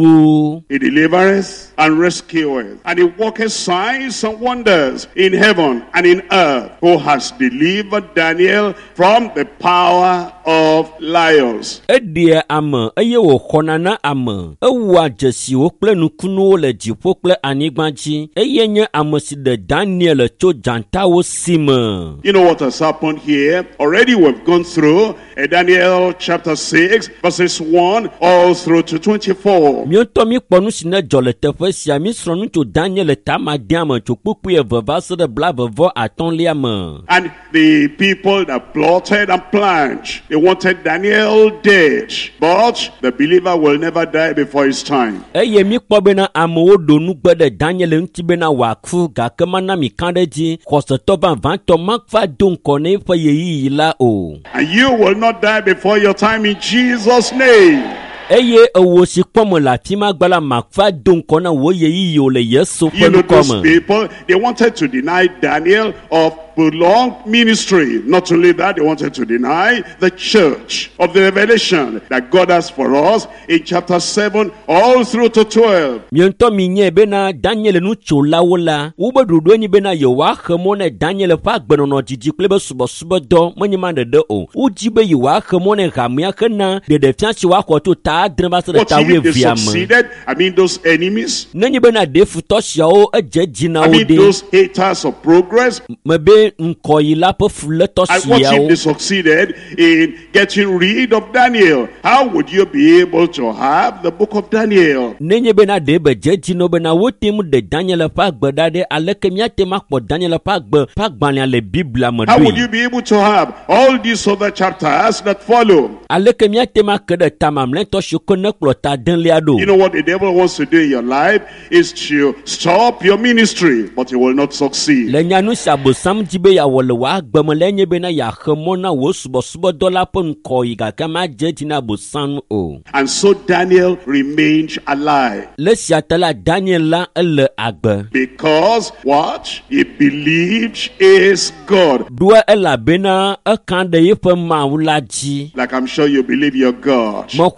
nu. He delivereth and rescueth, and he worketh signs and wonders in heaven and in earth, who has delivered Daniel from the power of lions. Edie ame eye wo khonana ame ewa jesi wo kple nukunu le jipo kple anigbanji eye nye amesi de Daniel cho janta wo sime. You know what has happened here? Already we've gone through Daniel chapter 6 verses 1 all through to 24. Mi to mi kponu sine jole tefe sia mi sronu cho Daniel tama diam cho pupu e veva se de bla vevo aton liam. And the people that plotted and planned, they wanted Daniel dead, but the believer will never die before his time. Eye mi kpo bena amewo do nu gbe de Daniel nti bena waku ga kema na mi kande ji kosto ban vanto makfa don kone fa yeyi la o. And you will not die before your time in Jesus' name. Eye ewo si kpomo la fima gbala makfa don kona wo yeyi yo le yeso You know, fenu those koma. people, they wanted to deny Daniel of prolonged ministry. Not only that, they wanted to deny the church of the revelation that God has for us in chapter 7 all through to 12. Miento minye bena Daniel nu chola wola ubo dudu ni bena yewa khemone Daniel fa gbenono jiji klebe subo do manyimande de o ujibe yewa khemone gamya khena de fianchi wa khoto ta dreba se ta What we if they viam. succeeded? I mean those enemies. Nanyi bena de futoshia o ejejina I o mean de. those haters of progress. Mebe nkoyila pe fuleto And what sia if o. they succeeded in getting rid of Daniel? How would you be able to have the book of Daniel? Nenye bena de be jejino bena wotem de Daniel pa gbedade aleke miate makpo Daniel pa gbanle le Bible How would amadui. you be able to have all these other chapters that follow? Aleke miate makede tamam lento shukone klota den liado. You know what the devil wants to do in your life is to stop your ministry, but he will not succeed. Lenyanu sabo sam jibe ya wole wa gbeme lenye bena ya khemona wo subo dollar pe nkoyi ga kama jejina bo san o. And so Daniel remained alive. Le siatala Daniel la ele agbe. Because what? He believed is God. Dua ela bena akande yefe maulaji. Like I'm sure you believe your God. Mo kwese bo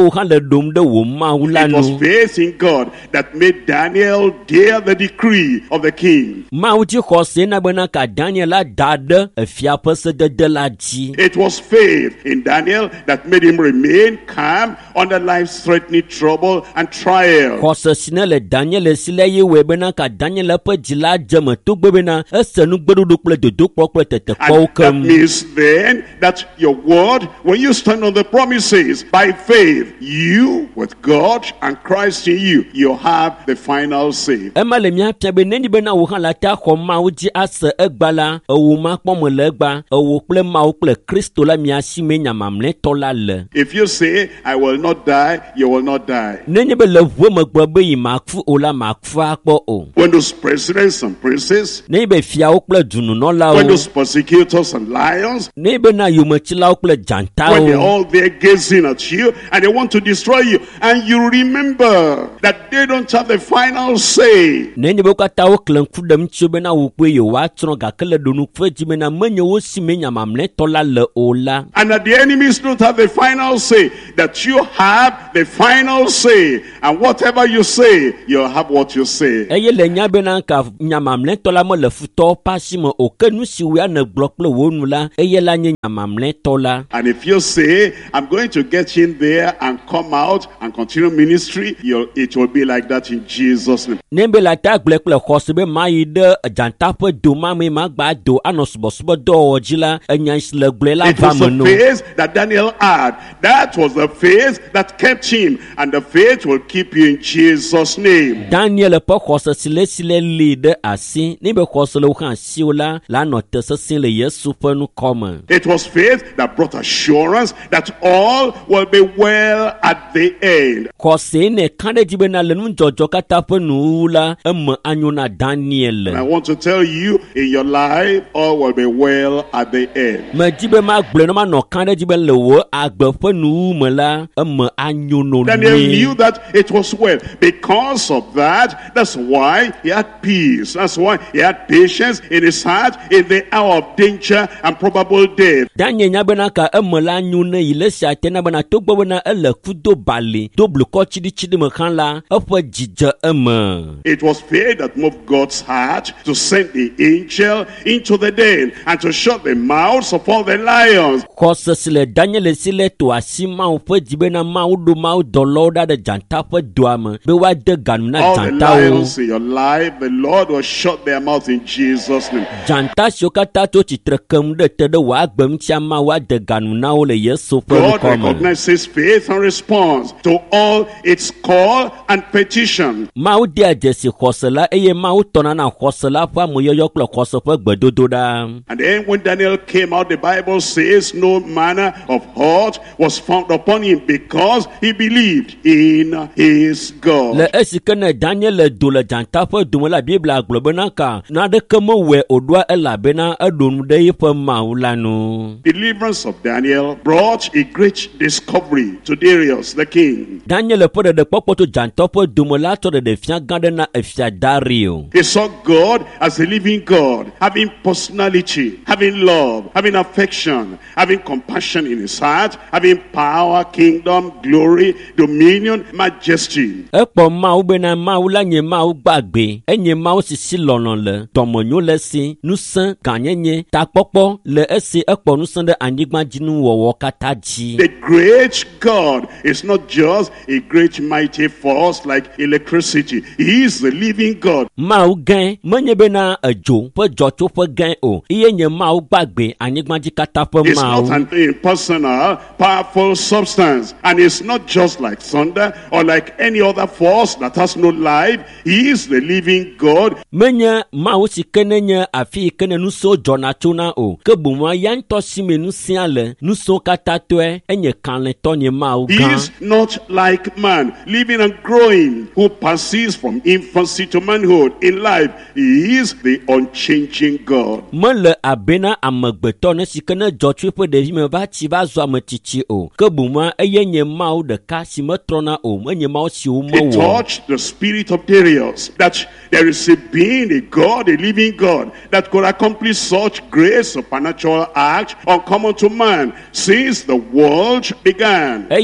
wo hã le ɖom ɖe wò Mawu la It was nu. faith in God that made Daniel dare the decree of the king. Mawu dzi xɔse na bena ka Daniel la da ɖe efia ƒe sedede la dzi. It was faith in Daniel that made him remain calm under life-threatening trouble and trial. Xɔse si ne le Daniel si le ye wɔe bena ka Daniel ƒe dzi la dze me togbɔ bena ese nu gbeɖoɖo kple dodokpɔ kple tetekpɔwo And that kem. means then that your word, when you stand on the promises by faith, you with God and Christ in you, you have the final say. Ema le míafia be nenyi bena wò hã la ta xɔ Mawu dzi ase egba la, ewo makpɔ me le egba, ewo kple Mawu kple Kristo la mia si me nyamamlɛtɔ la le. If you say, I will not die, you will not die. Nenye be le ʋue megbe be yi maku o la maku akpɔ o. When those presidents and princes, Nenye be fiawo kple when dununɔlawo, those persecutors and lions, nenye be na yometsilawo kple when they're dzantawo, all there gazing at you and they want to destroy you, and you remember that they don't have the final say. nenye be wo katã wo kle ŋku ɖem tso bena wo kpe yewoatsrɔ̃ gake le ɖonuƒe dzi bena menye wo si me nyamamlɛtɔ la le o la. And that the enemies don't have the final say, that you have the final say. And whatever you say, you'll have what you say. Eye le nya bena ka nyamamlɛtɔ la me le futɔwo ƒe asi me o, ke nu si wo ane gblɔ kple wo nu la, eye la nye nyamamlɛtɔ la. And if you say, I'm going to get in there and come out and continue ministry, it will be like that in Jesus' name. Ne be la ta gblẽ kple xɔse be ma yi ɖe dzanta ƒe do ma me ma gba do anɔ subɔsubɔ dɔwɔwɔ dzi la, enya si le gblẽ la It va was me the no. faith that Daniel had. That was the faith that kept him. And the faith will keep you in Jesus' name. Daniel ƒe xɔse si le li ɖe asi, ne be xɔse le wo hã asiwo la nɔ te sesẽ le Yesu ƒe nukɔme. It was faith that brought assurance that all will be well at the end. Xɔse ne ka ɖe dzi bena le nudzɔdzɔ katã ƒe nuwuwu la, eme anyo na And I Daniel. want to tell you, in your life, all will be well at the end. Medi be ma gblẽ no ma nɔ ka ɖe dzi be le wo agbe ƒe nuwuwu me la, eme anyo no Daniel knew nyuie. that it was well. Because of that, that's why he had peace. That's why he had patience in his heart in the hour of danger and probable death. Daniel nya bena ka eme la nyo ne yi le sia te na bena togbɔ bena ele kudo bali do blukɔ tsiɖitsiɖi me hã la, eƒe dzi dze eme. It was faith that moved God's heart to send the angel into the den and to shut the mouths of all the lions. Xɔse si le Daniel si le to asi Mawu ƒe dzi bena Mawu ɖo Mawu dɔlawo ɖa ɖe dzanta ƒe doa me be woade ganu na All the dzantawo. lions in your life, the Lord will shut their mouth in Jesus' name. Dzanta siwo katã to tsitre kem ɖe te ɖe wò agbe ŋutia Mawu ade ganu na wo le Yesu ƒe God ŋkɔ me. recognizes faith and responds to all its call and petition. Mawu de dzesi xɔse la eye Mawu tɔna na xɔse la ƒe amoyɔyɔ kple xɔse ƒe gbedodo ɖa. And then when Daniel came out, the Bible says no manner of hurt was found upon him because he believed in his God. Le esi ke ne Daniel le do le dzanta ƒe dome la, Biblia gblɔ bena ka naɖeke mewɔe wòɖoa elabena eɖo nu ɖe yiƒe Mawu la nu. Deliverance of Daniel brought a great discovery to Darius the king. Daniel ƒe ɖeɖekpɔkpɔ to dzanta ƒe dome la tsɔ ɖeɖefia gã ɖe na efia Dario. He saw God as a living God, having personality, having love, having affection, having compassion in his heart, having power, kingdom, glory, dominion, majesty. Ekpɔ Mawu bena Mawu la nye Mawu gbagbe, enye Mawu si si lɔlɔ le, dɔmenyo le esi, nusẽ, gãnyenye, takpɔkpɔ le esi, ekpɔ nusẽ ɖe anyigbadzinuwɔwɔ katã dzi. The great God is not just a great mighty force like electricity. He is the living God. Mawu gã menye bena edzo ƒe dzɔtsoƒe gã o, iye nye Mawu gbagbe anyigbadzi katã ƒe It's not Mawu. an impersonal, powerful substance. And it's not just like thunder or like any other force that has no life. He is the living God. Menye Mawu si ke ne nye afi yi ke ne nusẽwo dzɔna tsona o, ke boŋua ya ŋutɔ si me nusẽa le, nusẽwo katã tɔe, enye kalẽtɔ nye Mawu He gã. is not like man, living and growing, who passes from infancy to manhood in life. He is the unchanging God. Mele abena amegbetɔ ne si ke ne dzɔ tso eƒe ɖevi me va tsi va zɔ ametsitsi o, ke boŋua eye nye Mawu ɖeka si metrɔna o, enye Mawu siwo It mewɔ. touched the spirit of Darius that there is a being, a God, a living God that could accomplish such great supernatural acts uncommon to man since the world began. Eye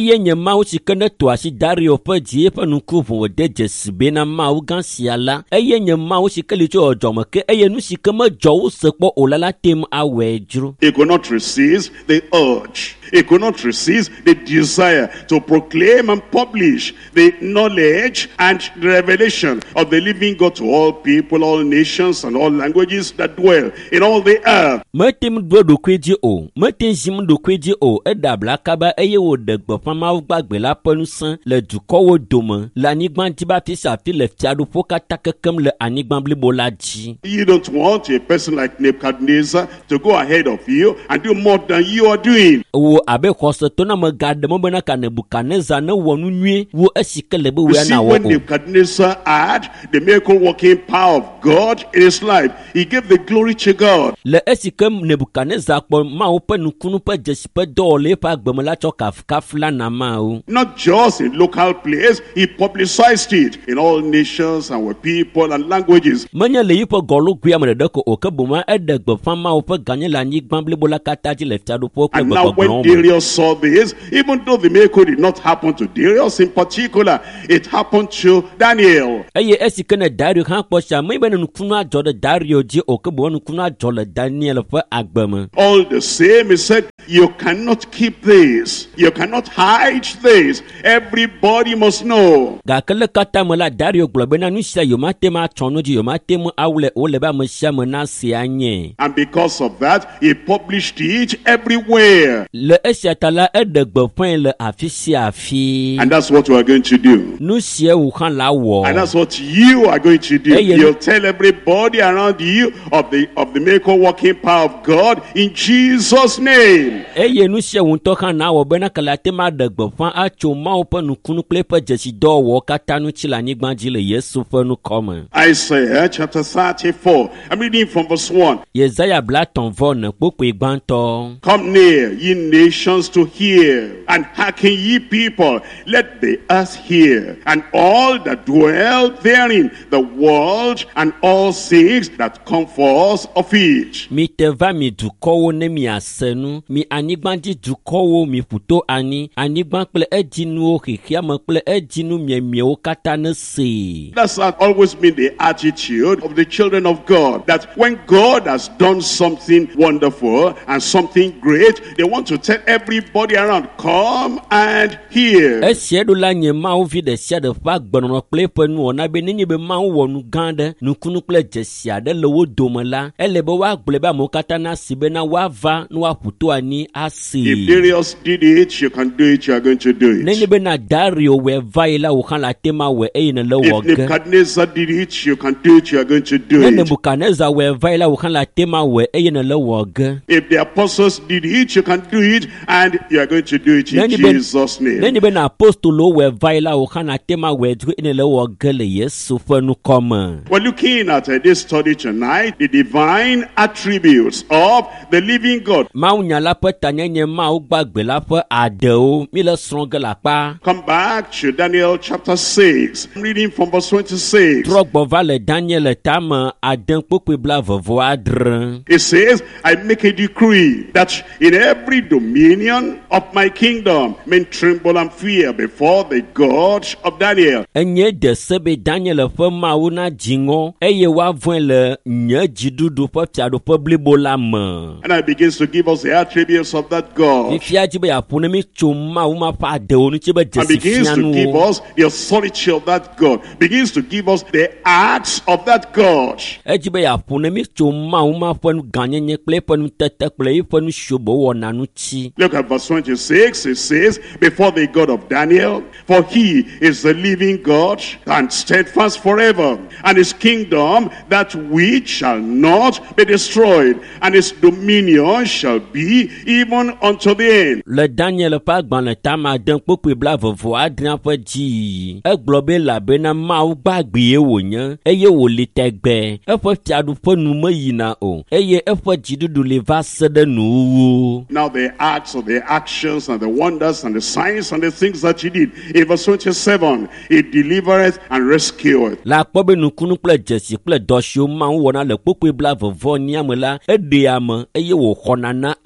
eye nye Mawu si ke ne to asi Dario ƒe dzi eƒe nuku ʋu wòde dzesi be na Mawu gã sia la, eye nye Mawu si ke li tso ɔdzɔme ke eye nu si ke medzɔ wo se kpɔ o la tem awɔe dzro. He could not resist the urge. He could not resist the desire to proclaim and publish the knowledge and the revelation of the living God to all people, all nations, and all languages that dwell in all the earth. Metem do ɖokui dzi o, metem zim ɖokui dzi o, eɖe abla kaba eye wòɖe gbeƒã Mawu gbagbe la ƒe ŋusẽ le dukɔwo dome le anyigba dzi be afi sia afi le fiaɖuƒo katã kekem le anyigba blibo la dzi. You don't want a person like Nebuchadnezzar to go ahead of you and do more than you are doing. Wo abe xɔsetɔ na me gaɖe me bena ka Nebukadnezar ne wɔ nu nyuie wo esi ke le be You wo see, ana when wɔ o. Nebuchadnezzar had the miracle working power of God in his life, he gave the glory to God. Le esi ke Nebukadnezar kpɔ Mawu ƒe nukunu ƒe dzesi ƒe dɔwɔla eƒe agbeme la tsɔ kafukafu la na Mawu. Not just in local place, he publicized it in all nations and with people and languages. Menye le yiƒe gɔlogui ame ɖeɖe ko o ke boŋ eɖe gbeƒã Mawu ƒe ganye le anyigba blibo la katã dzi le fiaɖuƒo kple And now when gbɔgblɔwo me. Darius saw this, even though the miracle did not happen to Darius in particular, it happened to Daniel. Eye esi ke ne Dario hã kpɔ sia me be ne nukunu adzɔ ɖe Dario dzi o ke boŋ nukunu adzɔ le Daniel ƒe agbe me. All the same, he said, you cannot keep this. You cannot hide this. Everybody must know. Gake le katã me la Dario gblɔ bena nu sia yomate me atsɔ nu dzi yomate me awle wole be ame sia ame na se anye. And because of that, he published it everywhere. Le esia ta la eɖe gbeƒãe le afi sia afi. And that's what we are going to do. Nu sia wò hã la And wɔ. that's what you are going to do. Hey, you- You'll tell everybody around you of the miracle working power of God in Jesus' name. Eye nu sia wò ŋutɔ hã na wɔ bena kelate ma ɖe gbeƒã atso Mawu ƒe nukunu kple eƒe dzesidɔwɔwɔ katã ŋuti le anyigba dzi le Yesu ƒe nukɔme. Isaiah chapter 34. I'm reading from verse 1. Yesaya 34 kpokpoe gbãtɔ. Come near, ye nations, to hear, and hearken, ye people. Let the earth hear, and all that dwell therein, the world and all things that come forth of it. Mite va mi dukɔwo ne miase nu, mi anyigbadzi dukɔwo mi ƒuto anyi, anyigba kple edzinuwo xixiame kple edzinu miemiewo katã ne see. That's always been the attitude of the children of God, that when God has done something wonderful and something great, they want to tell everybody around, come and hear. Esia ɖo la nye Mawu vi ɖe sia ɖe ƒe agbenɔnɔ kple eƒe nuwɔna be nenye be Mawu wɔ nu gã ɖe, nukunu kple dzesi aɖe le wo dome la, ele be woagblɔe be amewo katã nasi bena woava ne woaƒu to anyi If asi. Darius did it, you can do it, you are going to do Nenye it. be na Dario wɔ va yi la wò hã la tem awɔ eye ne le If wɔ ge. Nebuchadnezzar did it, you can do it, you are going to do Ne it. Nebukadnezar wɔ va yi la wò hã la tem awɔ eye ne le wɔ ge. If the apostles did it, you can do it, and you are going to do it in Nenye be- Jesus' name. Nenye be na apostolo wɔ va yi la wò hã la tem awɔ edu eye ne le wɔ ge le Yesu ƒe nukɔme. We're looking at this study tonight, the divine attributes of the living God. Mawunyala ƒe tanyenye Mawu gbagbe la ƒe aɖewo mi le srɔ̃ ge le akpa. Come back to Daniel chapter 6. I'm reading from verse 26. Trɔ gbɔ va le Daniel tame ade kpokpoe blaeve-vɔ-adre. It says, I make a decree that in every dominion of my kingdom men tremble and fear before the God of Daniel. Enye de se be Daniel ƒe Mawu na dziŋɔ eye woavɔ̃e le nye dziɖuɖu ƒe fiaɖuƒe blibo la me. And it begins to give us the attributes of that God. Fifia dzi be yeaƒo ne mi tso Mawu ma ƒe aɖewo ŋuti be And dzesi begins to give fianuwo. us the authority of that God. Begins to give us the acts of that God. Edzi be yeaƒo ne mi tso Mawu ma ƒe nu gãnyenye kple eƒe nutete kple eƒe nusiobo wɔna ŋuti. Look at verse 26. It says, before the God of Daniel, for he is the living God and steadfast forever, and his kingdom that which shall not be destroyed, and his dominion shall be even unto the end. Le Daniel ƒe agbalẽ tame ade kpokpoe blaeve-vɔ-adre ƒe dzi. Egblɔ be elabena Mawu gbagbe wònye eye wòli tegbe. Eƒe fiaɖuƒe nu meyina o eye eƒe dziɖuɖu li va se ɖe nuwuwu. Now the acts of the actions and the wonders and the signs and the things that he did. In verse 27, he delivereth and rescueth. La kpɔ be nukunu kple dzesi kple dɔ siwo Mawu wɔna le kpokpoe blaeve-vɔ-nia me la, eɖea ame eye wòxɔna na ame.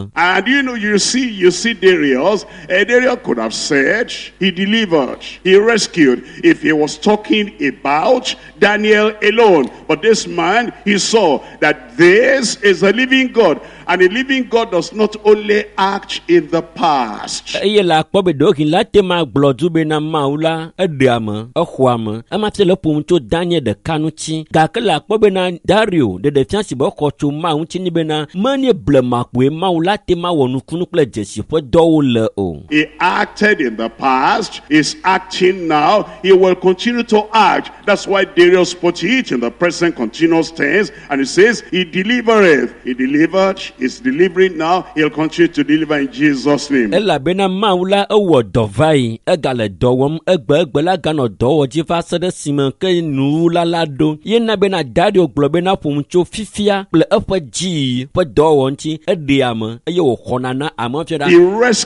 And you see Darius. Darius could have said he delivered, he rescued, if he was talking about Daniel alone. But this man, he saw that this is a living God. And a living God does not only act in the past. Eye la kpɔ be ɖewo hin la te ma gblɔ du be na Mawu la eɖea me, exɔa me, ema fi le ƒom tso Daniel ɖeka ŋuti. Gake la kpɔ be na Dario ɖeɖefia si be xɔ tso Mawu ŋuti ni be na menye blema koe Mawu la te ma wɔ nukunu kple dzesi ƒe dɔwo le o. He acted in the past, is acting now, he will continue to act. That's why Darius put it in the present continuous tense, and it says he delivereth. He delivered, is delivering now, he'll continue to deliver in Jesus' name. Elabena Mawu la ewɔ dɔ va yi, egale dɔ wɔm, egbe la ganɔ dɔ wɔ dzi va se ɖe esime ke nuwula la ɖo. Ye na bena Dario gblɔ bena ƒom tso fifia kple eƒe dzi ƒe dɔwɔwɔ ŋuti eɖea me eye wòxɔna na ame fia ɖa. He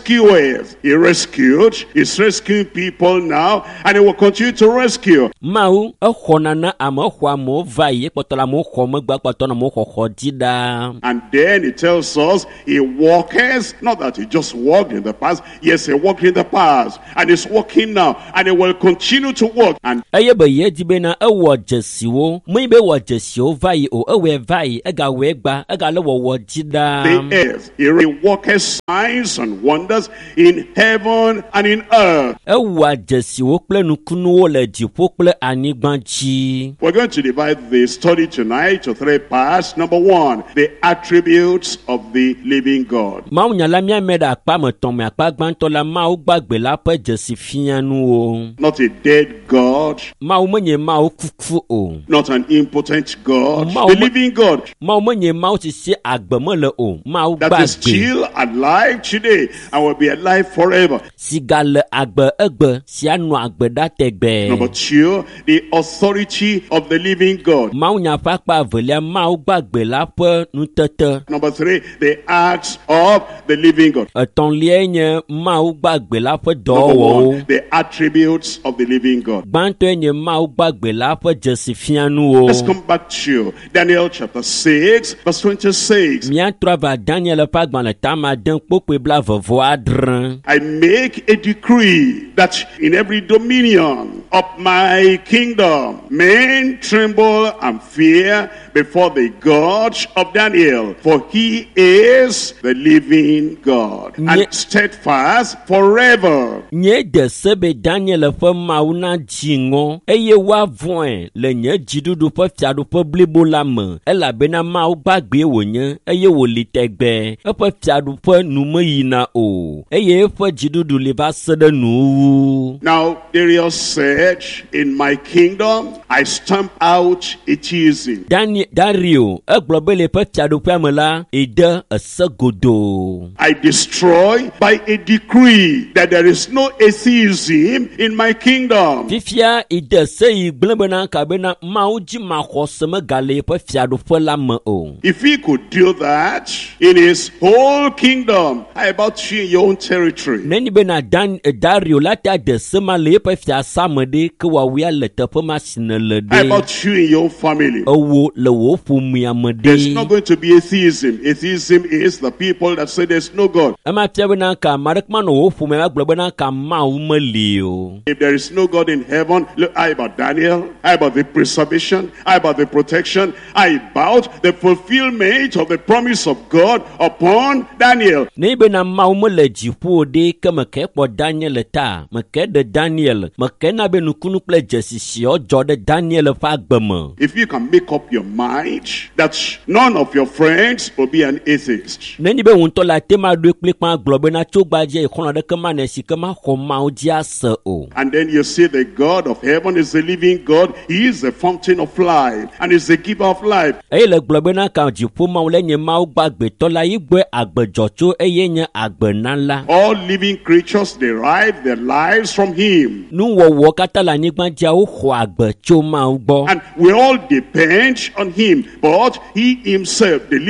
rescued, he's rescuing people now, and he will continue to rescue. Mawu exɔna na ame xɔ amewo va yi, ekpɔtɔ le amewo xɔ megbe, ekpɔtɔ le amewo xɔxɔ dzi ɖaa. And then it tells us he walks, not that he just walked in the past. Yes, he walked in the past, and he's walking now, and he will continue to walk. And eye be ye di bena ewɔ dzesiwo, me be wɔ dzesiwo va yi o, ewɔe va yi, egawɔe gba, egale wɔwɔ dzi ɖaa. the earth, he walks signs and wonders in heaven and in earth. Ewɔ dzesiwo kple nukunuwo le dziƒo kple anyigba dzi. We're going to divide the study tonight to 3 parts. Number 1, the attributes of the living God. Mawu nyala miame ɖe akpa me tɔn me akpa gbãtɔ la Mawu gbagbe la ƒe dzesi fianuwo. Not a dead God, Mawu menye Mawu kuku o. not an impotent God, Mawu the me- living God Mawu menye Mawu si se agbe me le o. Mawu that is gbagbe still alive today and will be alive forever. si gale agbe egbe si anɔ agbe ɖa Number tegbe. 2, the authority of the living God. Mawu nya ƒe akpa evelia Mawu gbagbe la ƒe nutete. Number 3, the acts of the living God. Etɔ̃lia nye Mawu gbagbe la ƒe Number dɔwɔwɔwo. 1, the attributes of the living God. Gbãtɔe nye Mawu gbagbe la ƒe dzesi Let's fianuwo. come back to Daniel chapter 6, verse 26. Míatrɔ va Daniel ƒe agbalẽ tame ade kpokpe blaeve-vɔ-adre. I make a decree that in every dominion of my kingdom, men tremble and fear before the God of Daniel, for he is the living God Nye- and steadfast forever. Nye de se be Daniel ƒe Mawu na dzi ŋɔ, eye woavɔ̃e le nye dziɖuɖu ƒe fiaɖuƒe blibo la me, elabena Mawu gbagbe wònye, eye wòli tegbe, eƒe fiaɖuƒe nu meyina o, eye eƒe dziɖuɖu li va se ɖe nuwu. Now, Darius said, in my kingdom, I stamp out atheism. Dario, egblɔ be le eƒe fiaɖuƒea me la, ede ese godoo. I destroy by a decree that there is no atheism in my kingdom. Fifia ide se yi gblẽ bena kabena Mawu dzi maxɔse megale eƒe fiaɖuƒe la me o. If he could do that in his whole kingdom, how about you in your own territory? Nenyi bena Dario la te ade se ma le eƒe fiasa me ɖe ke wòawia le teƒe ma si ne le How ɖe. about you in your own family? Ewo le wò ƒomea me There's not ɖe. going to be atheism. Atheism is the people that say there's no God. Ema fia bena ka ame aɖeke ma nɔ wò ƒomea agblɔ bena ka Mawu meli o. If there is no God in heaven, look, how about Daniel? How about the preservation? How about the protection? How about the fulfillment of the promise of God upon Daniel? Nenyi bena Mawu mele dziƒo ɖe ke meke kpɔ Daniel ta, meke ɖe Daniel, meke na be nukunu kple dzesisiwo dzɔ ɖe Daniel ƒe agbe me. If you can make up your mind that none of your friends will be an atheist, Nenyi be ŋutɔ la te ma ɖoe kplikpã gblɔ bena tso gbadze xɔlɔ ɖeke ma ne si ke ma xɔ Mawu dzi ase o. and then you say the God of heaven is the living God, he is the fountain of life and is the giver of life. Eye le gblɔ bena ka dziƒo Mawu le nye Mawu gbagbetɔ la yi gbɔe agbedzɔtso eye nye agbenala. All living creatures derive their lives from him. Nuwɔwɔ katã le anyigba dziawo xɔ agbe tso Mawu gbɔ. And we all depend on him. But he himself, the living God,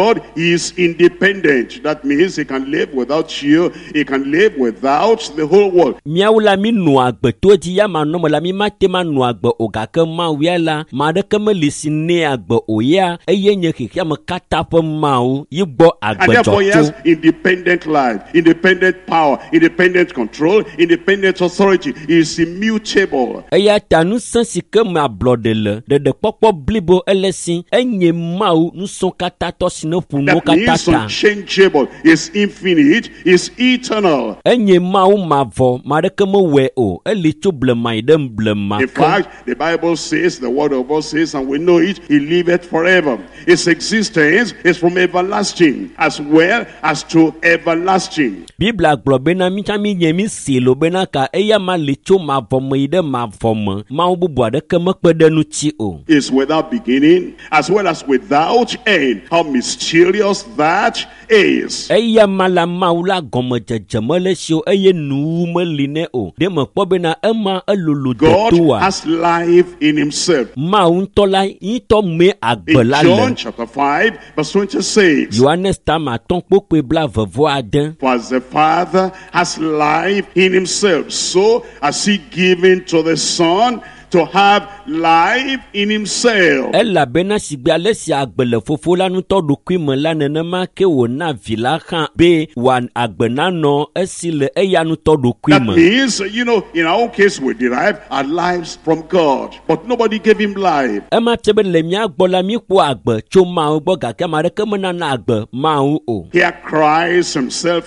God, he is independent. That means he can live without you. He can live without the whole world. Miawu la mi nu agbe to dzi ya ma nɔ me la mi ma te ma nu agbe o gake Mawu ya la ma ɖeke me li si ne agbe o ya eye nye xexea me katã ƒe Mawu yi gbɔ And therefore he has independent life, independent power, independent control, independent authority. He is immutable. Eya ta nusẽ si ke me ablɔɖe le ɖeɖekpɔkpɔ blibo ele si enye Mawu nusɔ katã tɔ si ne ƒu nuwo That katã means ta. unchangeable, is infinite, is eternal. Enye Mawu mavɔ ma ɖeke mewɔe o eli tso blema yi ɖe blema In ke. fact, the Bible says, the word of God says, and we know it, he liveth forever. His existence is from everlasting as well as to everlasting. Biblia gblɔ bena mi tsã mi nye mi si lo bena ka eya ma li tso mavɔ me yi ɖe mavɔ me Mawu bubu aɖeke mekpe ɖe nu tsi o. Is without beginning as well as without end. How mysterious that is. Eya ma la Mawu la gɔmedzedze mele si o eye nuwu meli nɛ o. Ɖe mekpɔ bena ema elolo God detoa. has life in himself. Mawu ŋutɔ la ŋutɔ me agbe In la John le. chapter 5 verse 26. Yohanes tama atɔ̃ kpokpe blaeve-vɔ-ade. For as the Father has life in himself, so has he given to the Son to have life in himself. Elabena sigbe ale si agbe le fofo la ŋutɔ ɖokui me la nenema ke wòna vi la hã be wòan agbe nanɔ esi le eya ŋutɔ ɖokui That me. means, in our own case, we derive our lives from God. But nobody gave him life. Ema fie be le mía gbɔ la míkpɔ agbe tso Mawu gbɔ gake ame aɖeke menana agbe Mawu o. Here Christ himself